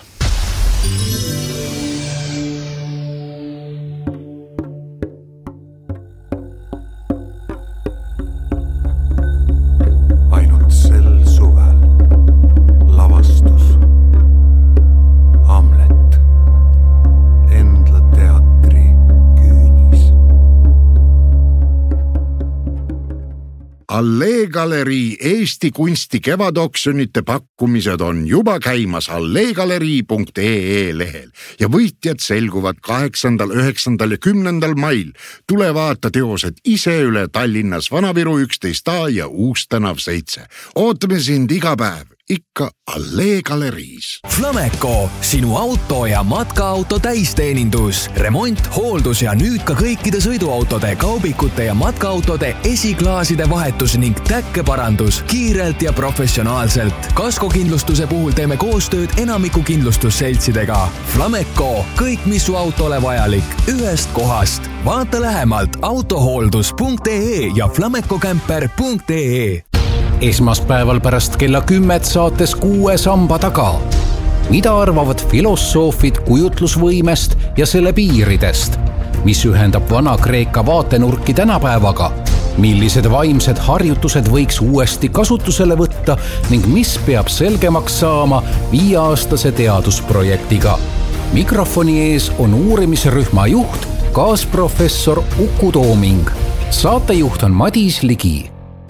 Allee Galerii Eesti kunsti kevadoksjonite pakkumised on juba käimas alleegalerii punkt ee lehel ja võitjad selguvad kaheksandal, üheksandal ja kümnendal mail. Tule vaata teosed ise üle Tallinnas Vana-Viru üksteist A ja Uustänav seitse. Ootame sind iga päev. Ikka Allee Galeriis. Flameco, sinu auto ja matkaauto täisteenindus, remont, hooldus ja nüüd ka kõikide sõiduautode, kaubikute ja matkaautode esiklaaside vahetus ning täkkeparandus kiirelt ja professionaalselt. Kaskokindlustuse puhul teeme koostööd enamiku kindlustusseltsidega. Flameco, kõik mis su autole vajalik, ühest kohast. Vaata lähemalt autohooldus punkt ee ja flamecocamper punkt ee. Esmaspäeval pärast kella kümmet saates Kuue samba taga. Mida arvavad filosoofid kujutlusvõimest ja selle piiridest, mis ühendab Vana-Kreeka vaatenurki tänapäevaga millised vaimsed harjutused võiks uuesti kasutusele võtta ning mis peab selgemaks saama viieaastase teadusprojektiga. Mikrofoni ees on uurimisrühma juht, kaasprofessor Uku Tooming. Saatejuht on Madis Ligi.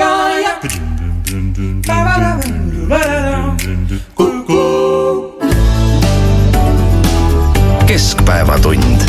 Keskpäevatund.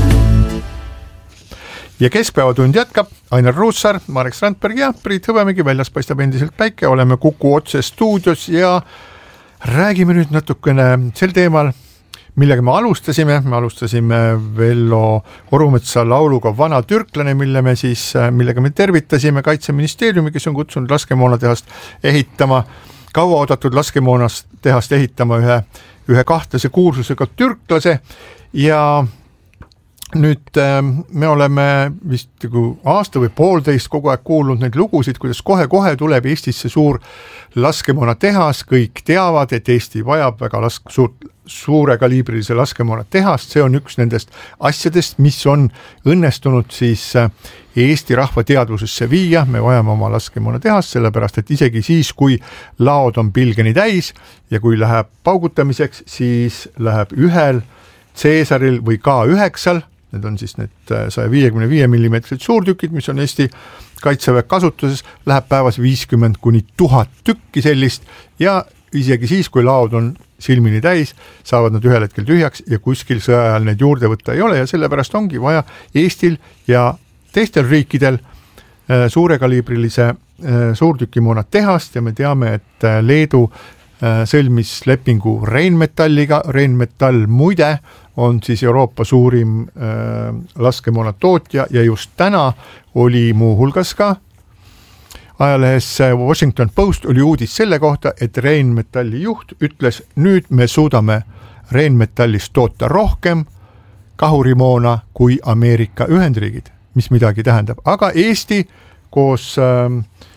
Ja Keskpäevatund jätkab Ainar Ruussaar, Marek Strandberg ja Priit Hõbemägi. Väljas paistab endiselt päike, oleme Kuku otse stuudios ja räägime nüüd natukene sel teemal, millega me alustasime. Me alustasime Vello Orumetsa lauluga Vana türklane, mille me siis, millega me tervitasime Kaitseministeeriumi, kes on kutsunud laskemoonatehast ehitama, kauaoodatud laskemoonatehast ehitama ühe, ühe kahtlase kuursusega türklase ja nüüd me oleme vist aasta või poolteist kogu aeg kuulnud neid lugusid, kuidas kohe-kohe tuleb Eestisse suur laskemoonatehas, kõik teavad, et Eesti vajab väga lask, suur, suure kaliibrilise laskemoonatehast, see on üks nendest asjadest, mis on õnnestunud siis Eesti rahva teadvusesse viia, me vajame oma laskemoonatehast, sellepärast et isegi siis, kui laod on pilgeni täis ja kui läheb paugutamiseks, siis läheb ühel Caesaril või K üheksal, need on siis need sada viiekümne viie millimeetrid suurtükid, mis on Eesti kaitseväe kasutuses, läheb päevas viiskümmend kuni tuhat tükki sellist ja isegi siis, kui laod on silmini täis, saavad nad ühel hetkel tühjaks ja kuskil sõja ajal neid juurde võtta ei ole ja sellepärast ongi vaja Eestil ja teistel riikidel suurekaliibrilise suurtükimoona tehast ja me teame, et Leedu sõlmis lepingu Rheinmetalliga, Rheinmetall muide on siis Euroopa suurim äh, laskemoona tootja ja just täna oli muu hulgas ka ajalehes Washington Post oli uudis selle kohta, et Rheinmetalli juht ütles, nüüd me suudame Rheinmetallist toota rohkem kahurimoona kui Ameerika Ühendriigid, mis midagi tähendab, aga Eesti koos äh,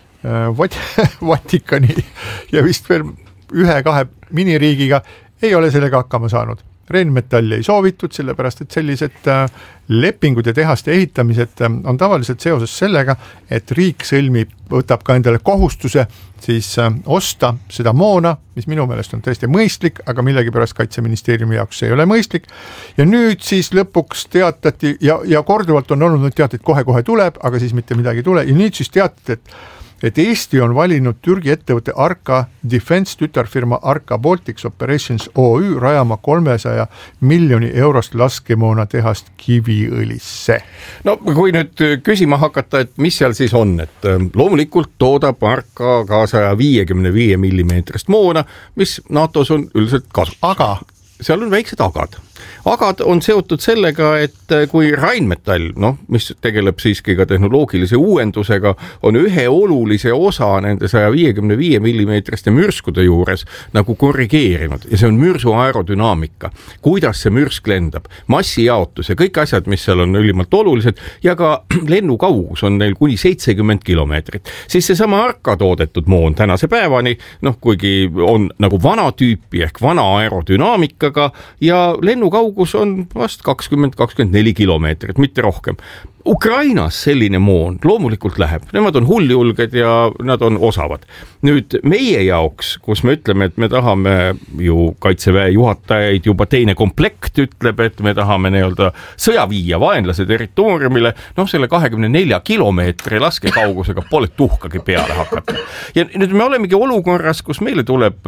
Vat- Vatikani ja vist veel ühe-kahe miniriigiga ei ole sellega hakkama saanud. Rheinmetalli ei soovitud, sellepärast et sellised lepingud ja tehaste ehitamised on tavaliselt seoses sellega, et riik sõlmib, võtab ka endale kohustuse siis osta seda moona, mis minu meelest on tõesti mõistlik, aga millegipärast Kaitseministeeriumi jaoks see ei ole mõistlik. Ja nüüd siis lõpuks teatati ja, ja korduvalt on olnud teated, kohe-kohe tuleb, aga siis mitte midagi tule ja nüüd siis teatati, et et Eesti on valinud Türgi ettevõtte Arka Defense tütarfirma Arka Baltics Operations O Ü rajama kolmesaja miljoni eurost laskemoona tehast Kiviõlisse. No kui nüüd küsima hakata, et mis seal siis on, et loomulikult toodab Arka ka saja viiekümne viie millimeetrist moona, mis NATOs on üldiselt kasu. Aga seal on väiksed agad. Agad on seotud sellega, et kui Rheinmetall, noh, mis tegeleb siiski ka tehnoloogilise uuendusega, on ühe olulise osa nende saja viiekümne viie millimeetriste mürskude juures nagu korrigeerinud ja see on mürsu aerodünaamika, kuidas see mürsk lendab, massijaotus ja kõik asjad, mis seal on ülimalt olulised ja ka lennukaugus on neil kuni seitsekümmend kilomeetrit. Siis see sama Arka toodetud moon tänase päevani, noh, kuigi on nagu vana tüüpi ehk vana aerodünaamikaga ja lennukaugus on vast kakskümmend kakskümmend neli kilomeetrit, mitte rohkem. Ukrainas selline moon loomulikult läheb, nemad on hulljulged ja nad on osavad. Nüüd meie jaoks, kus me ütleme, et me tahame ju kaitseväe juhatajaid, juba teine komplekt ütleb, et me tahame nii-öelda sõja viia vaenlase territooriumile, noh selle kahekümne nelja kilomeetri laskekaugusega pole tuhkagi peale hakata. Ja nüüd me olemegi olukorras, kus meile tuleb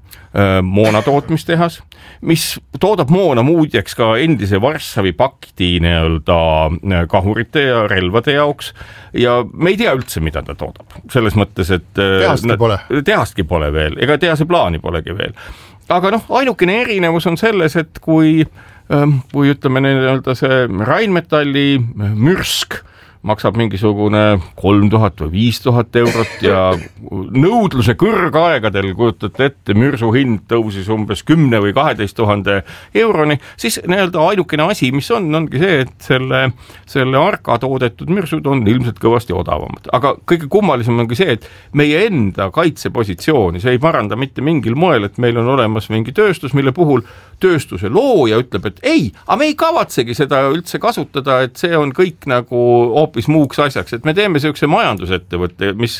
moona tootmistehas, mis toodab moona muudjaks ka endise Varssavi pakti nii-öelda kahurite ja relvade jaoks ja me ei tea üldse, mida ta toodab. Selles mõttes, et tehastki pole. tehastki pole veel, ega tehase plaani polegi veel. Aga noh, ainukene erinevus on selles, et kui, kui ütleme nii-öelda see Rheinmetalli mürsk maksab mingisugune kolm tuhat või viis tuhat eurot ja nõudluse kõrgaegadel kujutate ette, mürsu hind tõusis umbes kümne või kaheteist tuhande euroni, siis nii-öelda ainukene asi, mis on, ongi see, et selle, selle Arka toodetud mürsud on ilmselt kõvasti odavamad. Aga kõige kummalisem ongi see, et meie enda kaitsepositsiooni, see ei paranda mitte mingil moel, et meil on olemas mingi tööstus, mille puhul tööstuse looja ütleb, et ei, aga me ei kavatsegi seda üldse kasutada, et see on kõik nagu hoopis muuks asjaks, et me teeme sellise majandusettevõtte, mis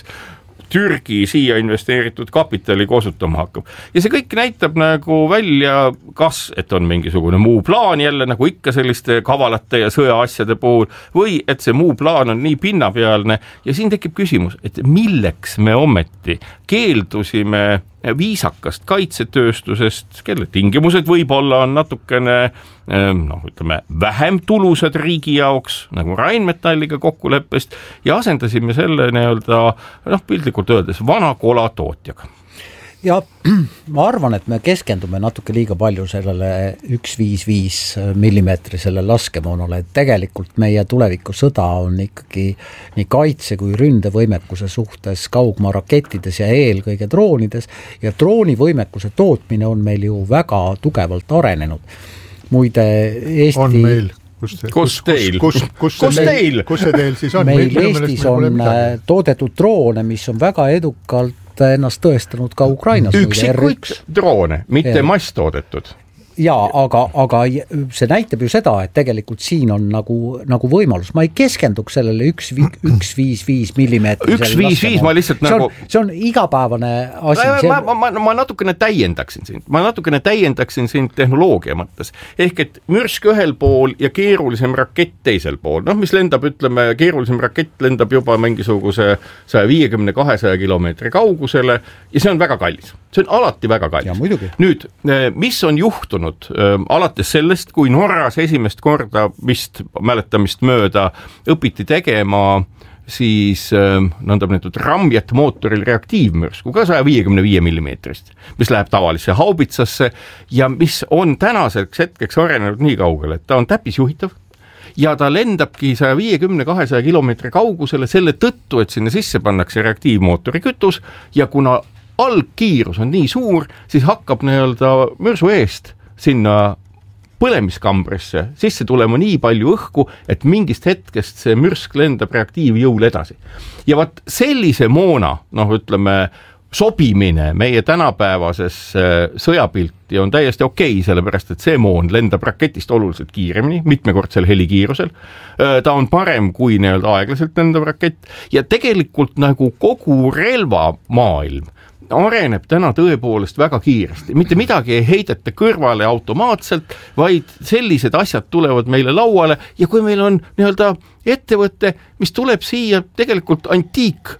Türgi siia investeeritud kapitali kosutama hakkab. Ja see kõik näitab nagu välja, kas, et on mingisugune muu plaan jälle, nagu ikka selliste kavalate ja sõjaasjade puhul, või et see muu plaan on nii pinnapealne ja siin tekib küsimus, et milleks me ometi keeldusime viisakast kaitsetööstusest, kelle tingimused võib-olla on natukene noh, ütleme, vähem tulusad riigi jaoks, nagu Rheinmetalliga kokkuleppest, ja asendasime selle nii-öelda, noh, piltlikult öeldes, vana kola tootjaga. Ja ma arvan, et me keskendume natuke liiga palju sellele üks viis viis millimeetrisele laskemoonale, et tegelikult meie tuleviku sõda on ikkagi nii kaitse kui ründevõimekuse suhtes kaugmaa rakettides ja eelkõige droonides, ja droonivõimekuse tootmine on meil ju väga tugevalt arenenud. Muide, Eesti... On meil. Kus, kus, kus teil? Kus, kus, kus, kus teil? Kus see teil siis on? Meil, meil Eestis on toodetud droone, mis on väga edukalt ennast tõestanud ka Ukrainas. Üksikuid droone, mitte ja. Mass toodetud. Jaa, aga, aga see näitab ju seda, et tegelikult siin on nagu, nagu võimalus. Ma ei keskenduks sellele üks viis viis millimeetri. üks viis viis ma lihtsalt see nagu... On, see on igapäevane asi. Ma, ma, ma, ma natukene täiendaksin sind. Ma natukene täiendaksin sind tehnoloogia mõttes. Ehk et mürsk ühel pool ja keerulisem rakett teisel pool. Noh, mis lendab, ütleme, keerulisem rakett lendab juba mingisuguse saja viiekümne kahesaja kilomeetri kaugusele ja see on väga kallis. See on alati väga kallis. Ja, muidugi. Nüüd, mis on juhtunud alates sellest, kui Norras esimest korda vist mäletamist mööda õpiti tegema siis nõndamnetud ramjet mootoril reaktiivmürsku, ka saja viiekümne viie millimeetrist, mis läheb tavalisse haubitsasse ja mis on tänaseks hetkeks arenenud nii kaugele, et ta on täppisjuhitav ja ta lendabki saja viiekümne kahesaja kilomeetri kaugusele selle tõttu, et sinna sisse pannakse reaktiivmootori kütus ja kuna algkiirus on nii suur, siis hakkab nii-öelda mürsu eest sinna põlemiskambrisse sisse tulema nii palju õhku, et mingist hetkest see mürsk lendab reaktiivjõul edasi. Ja vaat sellise moona, noh ütleme, sobimine meie tänapäevases sõjapilti on täiesti okei, sellepärast et see moon lendab raketist oluliselt kiiremini, mitmekordsel helikiirusel. Ta on parem kui nii-öelda aeglaselt lendab rakett ja tegelikult nagu kogu relvamaailm areneb täna tõepoolest väga kiiresti. Mitte midagi ei heideta kõrvale automaatselt, vaid sellised asjad tulevad meile lauale ja kui meil on nii-öelda ettevõte, mis tuleb siia tegelikult antiik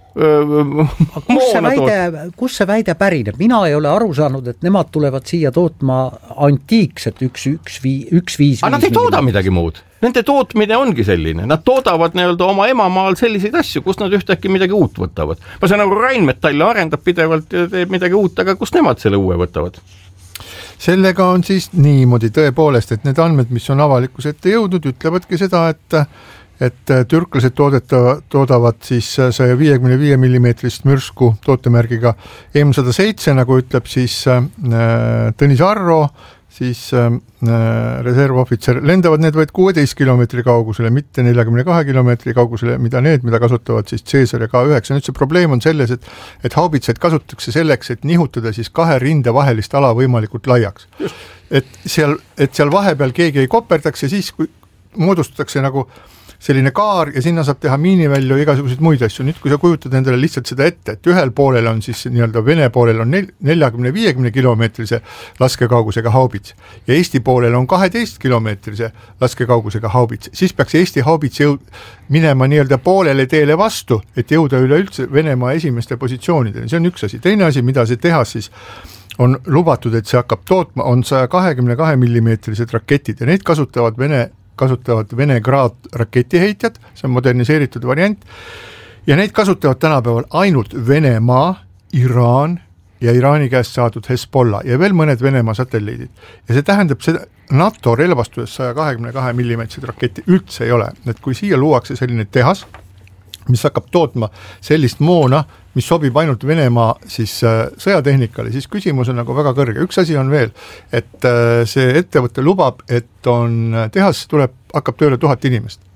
kus see, väide, kus see väide pärineb? Mina ei ole aru saanud, et nemad tulevad siia tootma antiikset üks viis viis. Aga nad ei tooda midagi muud. Nende tootmine ongi selline. Nad toodavad nii-öelda oma emamaal selliseid asju, kus nad ühtäkki midagi uut võtavad. Ma saan nagu Rheinmetalli arendab pidevalt ja teeb midagi uut, aga kus nemad selle uue võtavad? Sellega on siis niimoodi tõepoolest, et need andmed, mis on avalikus ette jõudnud, ütlevadki seda, et et türklased toodeta, toodavad siis saja viiekümne viie millimeetrist mürsku tootemärgiga M sada seitse, nagu ütleb siis äh, Tõnis Arro, siis äh, reservohvitser, lendavad need vaid kuueteist kilomeetri kaugusele, mitte neljakümne kahe kilomeetri kaugusele, mida need, mida kasutavad siis Caesar ja K üheksa. Nüüd see probleem on selles, et, et haubitsaid kasutatakse selleks, et nihutada siis kahe rinde vahelist ala võimalikult laiaks. Et seal, et seal vahepeal keegi ei koperdaks ja siis, kui moodustatakse nagu selline kaar ja sinna saab teha miinivälju ja igasuguseid muid asju. Nüüd, kui sa kujutad endale lihtsalt seda ette, et ühel poolel on siis nii-öelda Vene poolel on neljakümne viiekümne kilomeetrise laskekaugusega haubits ja Eesti poolel on kaheteist kilomeetrise laskekaugusega haubits, siis peaks Eesti haubits jõud minema nii-öelda poolele teele vastu, et jõuda üleüldse Venemaa esimeste positsioonideni. See on üks asi. Teine asi, mida see tehas siis on lubatud, et see hakkab tootma, on saja kahekümne kahe millimeetrised raketid ja neid kasutavad Vene kasutavad Vene Grad raketiheitjad, see on moderniseeritud variant, ja neid kasutavad tänapäeval ainult Venemaa, Iraan ja Iraani käest saadud Hezbollah ja veel mõned Venemaa satelliidid. Ja see tähendab seda, NATO relvastuses saja kahekümne kahe millimeetrised raketti üldse ei ole, et kui siia luuakse selline tehas, mis hakkab tootma sellist moona, mis sobib ainult Venemaa siis sõjatehnikale, siis küsimus on nagu väga kõrge. Üks asi on veel, et see ettevõte lubab, et on tehas tuleb, hakkab tööle tuhat inimest.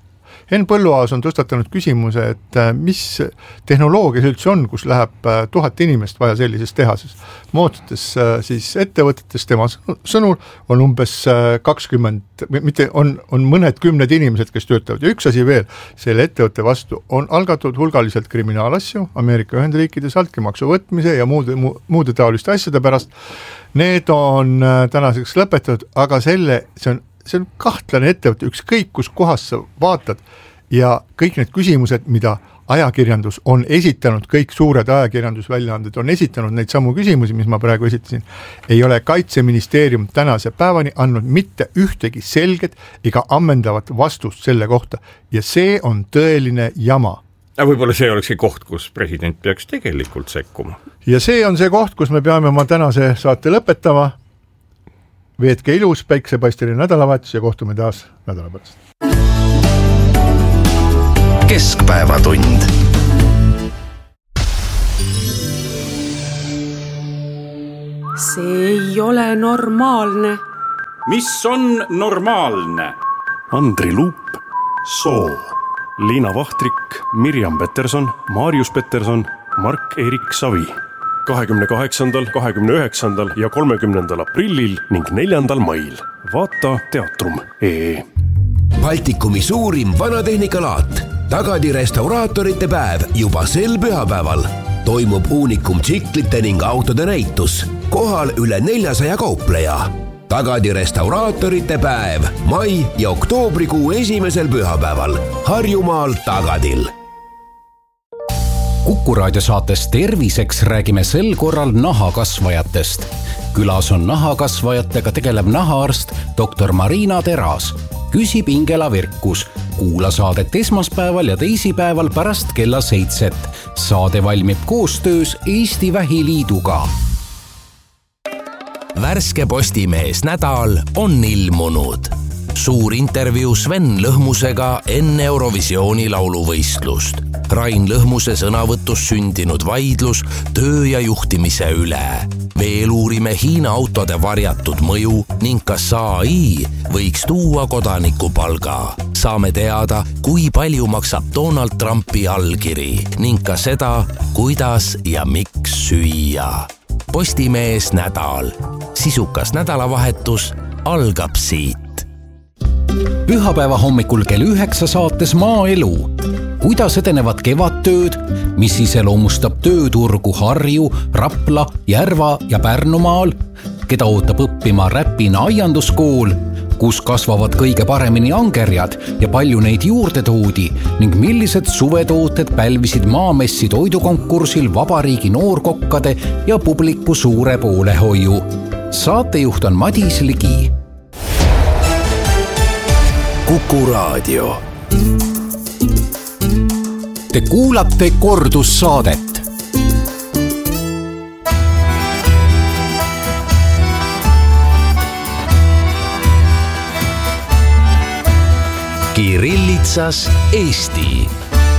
Henn Põlluaas on tõstatanud küsimuse, et mis tehnoloogia see üldse on, kus läheb tuhat inimest vaja sellises tehases. Moodsates siis ettevõtetes tema sõnul on umbes kakskümmend, mitte on, on mõned kümned inimesed, kes töötavad. Ja üks asi veel, selle ettevõtte vastu on algatud hulgaliselt kriminaalasju Ameerika Ühendriikides altkäemaksu võtmise ja muude, muude taoliste asjade pärast. Need on tänaseks lõpetatud, aga selle, see on see on kahtlane ettevõte, ükskõik kus kohas sa vaatad ja kõik need küsimused, mida ajakirjandus on esitanud, kõik suured ajakirjandusväljaanded on esitanud neid samu küsimusi, mis ma praegu esitasin, ei ole Kaitseministeerium tänase päevani andnud mitte ühtegi selget ega ammendavat vastust selle kohta ja see on tõeline jama. Ja võib-olla see olekski koht, kus president peaks tegelikult sekkuma. Ja see on see koht, kus me peame oma tänase saate lõpetama. Veetke ilus, päiksepaisteline nädalavahetus ja kohtume taas nädala pärast. Keskpäevatund. See ei ole normaalne. Mis on normaalne? Andri Luup, Soo, Liina Vahtrik, Mirjam Peterson, Maarius Peterson, Mark-Erik Savi. kahekümne kaheksandal, kahekümne üheksandal ja kolmekümnendal aprillil ning neljandal mail. Vaata teatrum punkt ee. Baltikumi suurim vanatehnikalaat. Tagadi restauraatorite päev juba sel pühapäeval. Toimub uunikum tsiklite ning autode näitus. Kohal üle neljasaja kaupleja. Tagadi restauraatorite päev mai ja oktoobrikuu esimesel pühapäeval. Harjumaal Tagadil. Kuku raadio saates Terviseks räägime sel korral nahakasvajatest. Külas on nahakasvajatega tegelev nahaarst doktor Marina Teras. Küsib Ingela Virkus. Kuula saadet esmaspäeval ja teisipäeval pärast kella seitset. Saade valmib koostöös Eesti Vähiliiduga. Värske Postimees nädal on ilmunud. Suur intervjuu Sven Lõhmusega enne Eurovisiooni lauluvõistlust. Rain Lõhmuse sõnavõtus sündinud vaidlus töö ja juhtimise üle. Veel uurime Hiina autode varjatud mõju ning kas A I võiks tuua kodanikupalga. Saame teada, kui palju maksab Donald Trumpi allkiri ning ka seda, kuidas ja miks süüa. Postimees nädal. Sisukas nädalavahetus algab siit. Pühapäeva hommikul kell üheksa saates Maaelu. Kuidas edenevad kevadtööd, mis iseloomustab tööturgu Harju, Rapla, Järva ja Pärnumaal, keda ootab õppima Räpina aianduskool, kus kasvavad kõige paremini angerjad ja palju neid juurde toodi ning millised suvetooted pälvisid Maamessi toidukonkursil vabariigi noorkokkade ja publiku suure poolehoiu. Saatejuht on Madis Ligi. Kuku raadio. Te kuulate kordussaadet. Kirillitsas Eesti.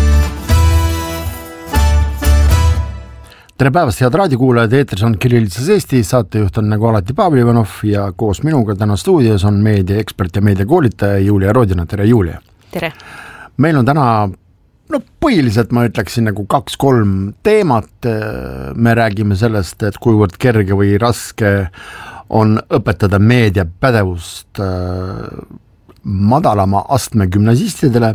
Tere päevast, head raadiokuulajad, eetris on Kirillitsas Eesti, saatejuht on nagu alati Pavel Ivanov ja koos minuga täna stuudios on meediaekspert ja meediakoolitaja Julia Rodina. Tere, Julia! Tere! Meil on täna, no põhiliselt ma ütleksin nagu kaks-kolm teemat. Me räägime sellest, et kuivõrd kerge või raske on õpetada meediapädevust madalama astme gümnasistidele.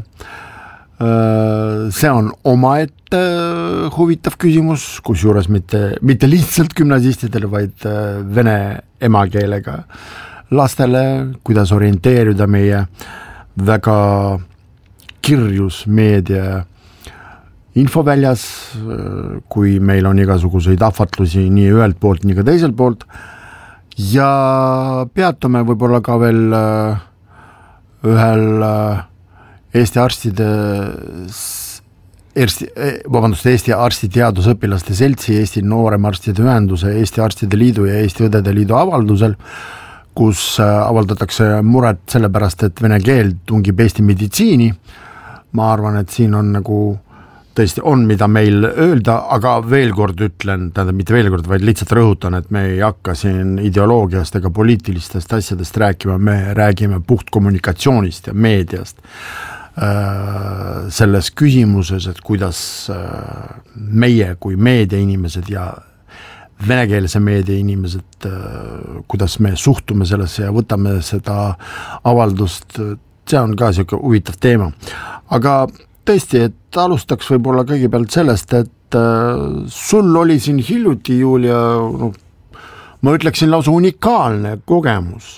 See on omaette huvitav küsimus, kus juures mitte, mitte lihtsalt gümnasistidele, vaid vene emakeelega lastele, kuidas orienteerida meie väga kirjus meedia infoväljas, kui meil on igasuguseid ahvatlusi nii ühelt poolt, nii ka teiselt poolt. Ja peatume võib-olla ka veel ühel Eesti arstide, Eesti, vabandust, Eesti arstiteadusõpilaste seltsi, Eesti nooremarstide ühenduse, Eesti arstide liidu ja Eesti õdede liidu avaldusel, kus avaldatakse muret sellepärast, et vene keel tungib Eesti meditsiini. Ma arvan, et siin on nagu tõesti on, mida meil öelda, aga veel kord ütlen, tähendab mitte veel kord, vaid lihtsalt rõhutan, et me ei hakka siin ideoloogiast ega poliitilistest asjadest rääkima, me räägime puht kommunikatsioonist ja meediast. selles küsimuses, et kuidas meie kui meediainimesed ja venekeelse meedia inimesed, kuidas me suhtume sellesse ja võtame seda avaldust, see on ka siuke huvitav teema. Aga tõesti, et alustaks võib-olla kõigepealt sellest, et sul oli siin hiljuti, Julia, no, ma ütleksin lausa unikaalne kogemus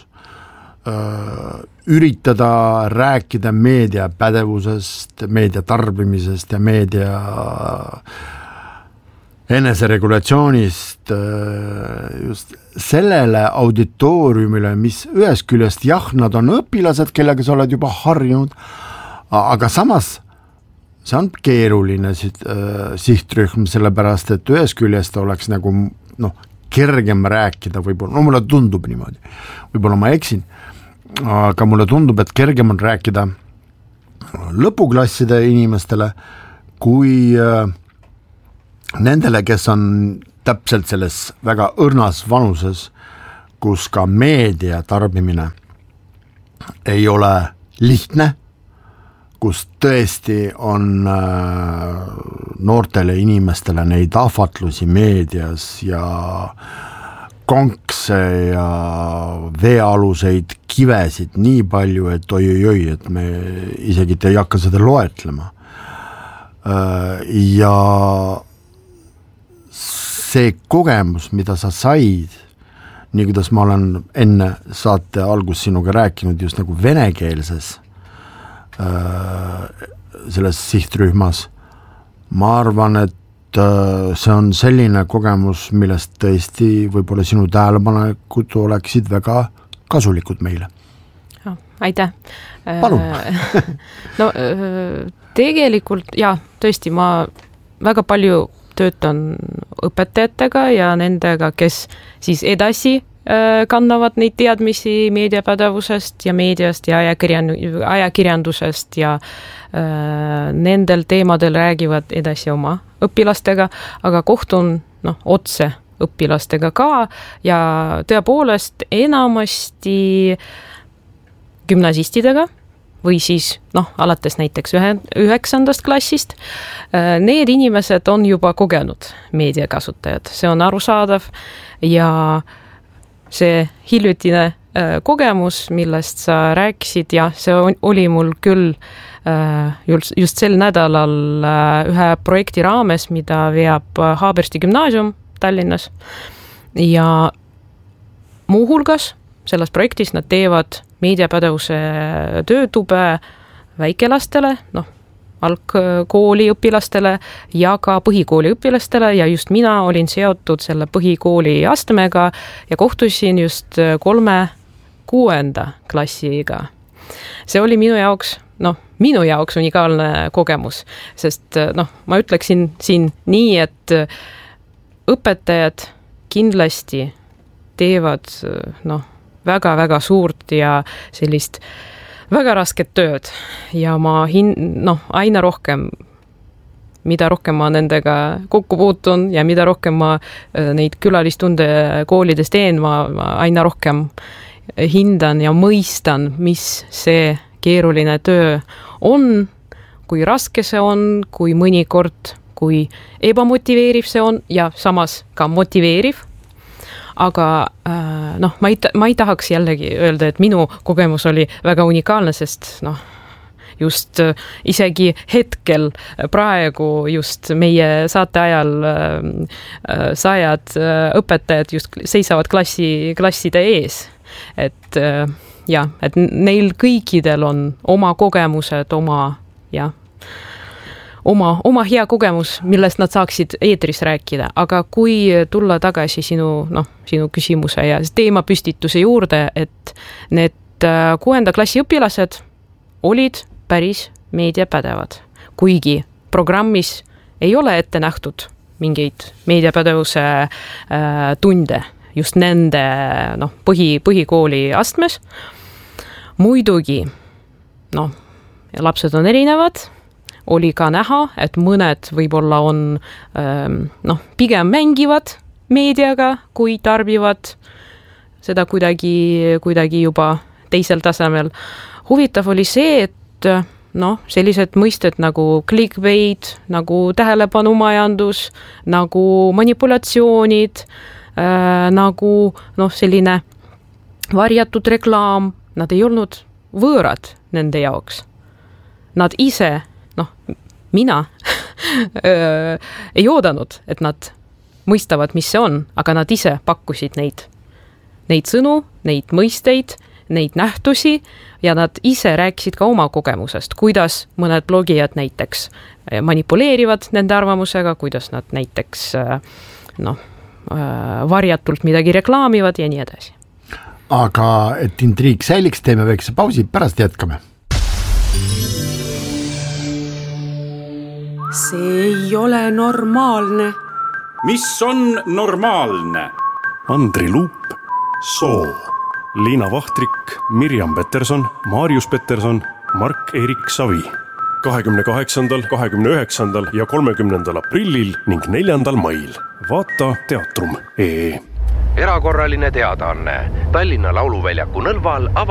üritada rääkida meedia pädevusest, meedia tarbimisest ja meedia eneseregulatsioonist just sellele auditooriumile, mis ühest küljest jah, nad on õpilased, kellega sa oled juba harjunud, aga samas see on keeruline sihtrühm, sellepärast, et ühest küljest oleks nagu noh, kergem rääkida võib-olla, no mulle tundub niimoodi, võib-olla ma eksin, aga mulle tundub, et kergem on rääkida lõpuklasside inimestele kui nendele, kes on täpselt selles väga õrnas vanuses, kus ka meedia tarbimine ei ole lihtne, kus tõesti on noortele inimestele neid ahvatlusi meedias ja konkse ja veealuseid kivesid nii palju, et oi-oi-oi, et me isegi ei hakka seda loetlema. Ja see kogemus, mida sa said, nii kuidas ma olen enne saate algus sinuga rääkinud just nagu venekeelses selles sihtrühmas, ma arvan, et see on selline kogemus, millest tõesti võib-olla sinu tähelepanekud oleksid väga kasulikud meile. Oh, aitäh. Palun. No tegelikult, jah, tõesti, ma väga palju töötan õpetajatega ja nendega, kes siis edasi kannavad neid teadmisi meediapädevusest ja meediast ja ajakirjandusest ja nendel teemadel räägivad edasi oma õpilastega, aga kohtun noh, otse õpilastega ka ja tõepoolest enamasti gümnasistidega või siis noh, alates näiteks ühe, üheksandast klassist. Need inimesed on juba kogenud meediakasutajad, see on arusaadav ja see hiljutine kogemus, millest sa rääkisid, ja see oli mul küll just sel nädalal ühe projekti raames, mida veab Haabersti gümnaasium Tallinnas ja muuhulgas selles projektis nad teevad meediapädevuse töötube väikelastele, noh, algkooli õpilastele ja ka põhikooli õpilastele ja just mina olin seotud selle põhikooli astmega ja kohtusin just kolme kuuenda klassiga. See oli minu jaoks, noh, minu jaoks unikaalne kogemus, sest noh, ma ütleksin siin nii, et õpetajad kindlasti teevad noh, väga-väga suurt ja sellist väga rasket tööd ja ma hin-, noh, aina rohkem, mida rohkem ma nendega kokku puutun ja mida rohkem ma neid külalistunde koolides teen, ma, ma aina rohkem hindan ja mõistan, mis see keeruline töö on, kui raske see on, kui mõnikord, kui ebamotiveeriv see on ja samas ka motiveeriv. Aga noh, ma ei, ma ei tahaks jällegi öelda, et minu kogemus oli väga unikaalne, sest noh, just isegi hetkel praegu just meie saate ajal sajad õpetajad just seisavad klassi, klasside ees. Et jah, et neil kõikidel on oma kogemused, oma jah, Oma, oma hea kogemus, millest nad saaksid eetris rääkida, aga kui tulla tagasi sinu, noh, sinu küsimuse ja teemapüstituse juurde, et need kuuenda klassi õpilased olid päris meediapädevad, kuigi programmis ei ole ette nähtud mingeid meediapädevuse äh, tunde just nende noh, põhi, põhikooli astmes. Muidugi, noh, lapsed on erinevad, oli ka näha, et mõned võib-olla on noh, pigem mängivad meediaga, kui tarbivad seda kuidagi, kuidagi juba teisel tasemel. Huvitav oli see, et noh, sellised mõisted nagu clickbait, nagu tähelepanumajandus, nagu manipulatsioonid, äh, nagu noh, selline varjatud reklaam, nad ei olnud võõrad nende jaoks. Nad ise, noh, mina öö, ei oodanud, et nad mõistavad, mis see on, aga nad ise pakkusid neid, neid sõnu, neid mõisteid, neid nähtusi ja nad ise rääkisid ka oma kogemusest, kuidas mõned blogijad näiteks manipuleerivad nende arvamusega, kuidas nad näiteks noh, varjatult midagi reklaamivad ja nii edasi. Aga et intriig säiliks, teeme väikse pausi, pärast jätkame. See ei ole normaalne. Mis on normaalne? Andri Luup, Soo, Liina Vahtrik, Mirjam Peterson, Maarjus Peterson, Mark-Erik Savi. kahekümne kaheksandal, kahekümne üheksandal ja kolmekümnendal aprillil ning neljandal mail. Vaata teatrum punkt ee. Erakorraline teadaanne. Tallinna Lauluväljaku Nõlval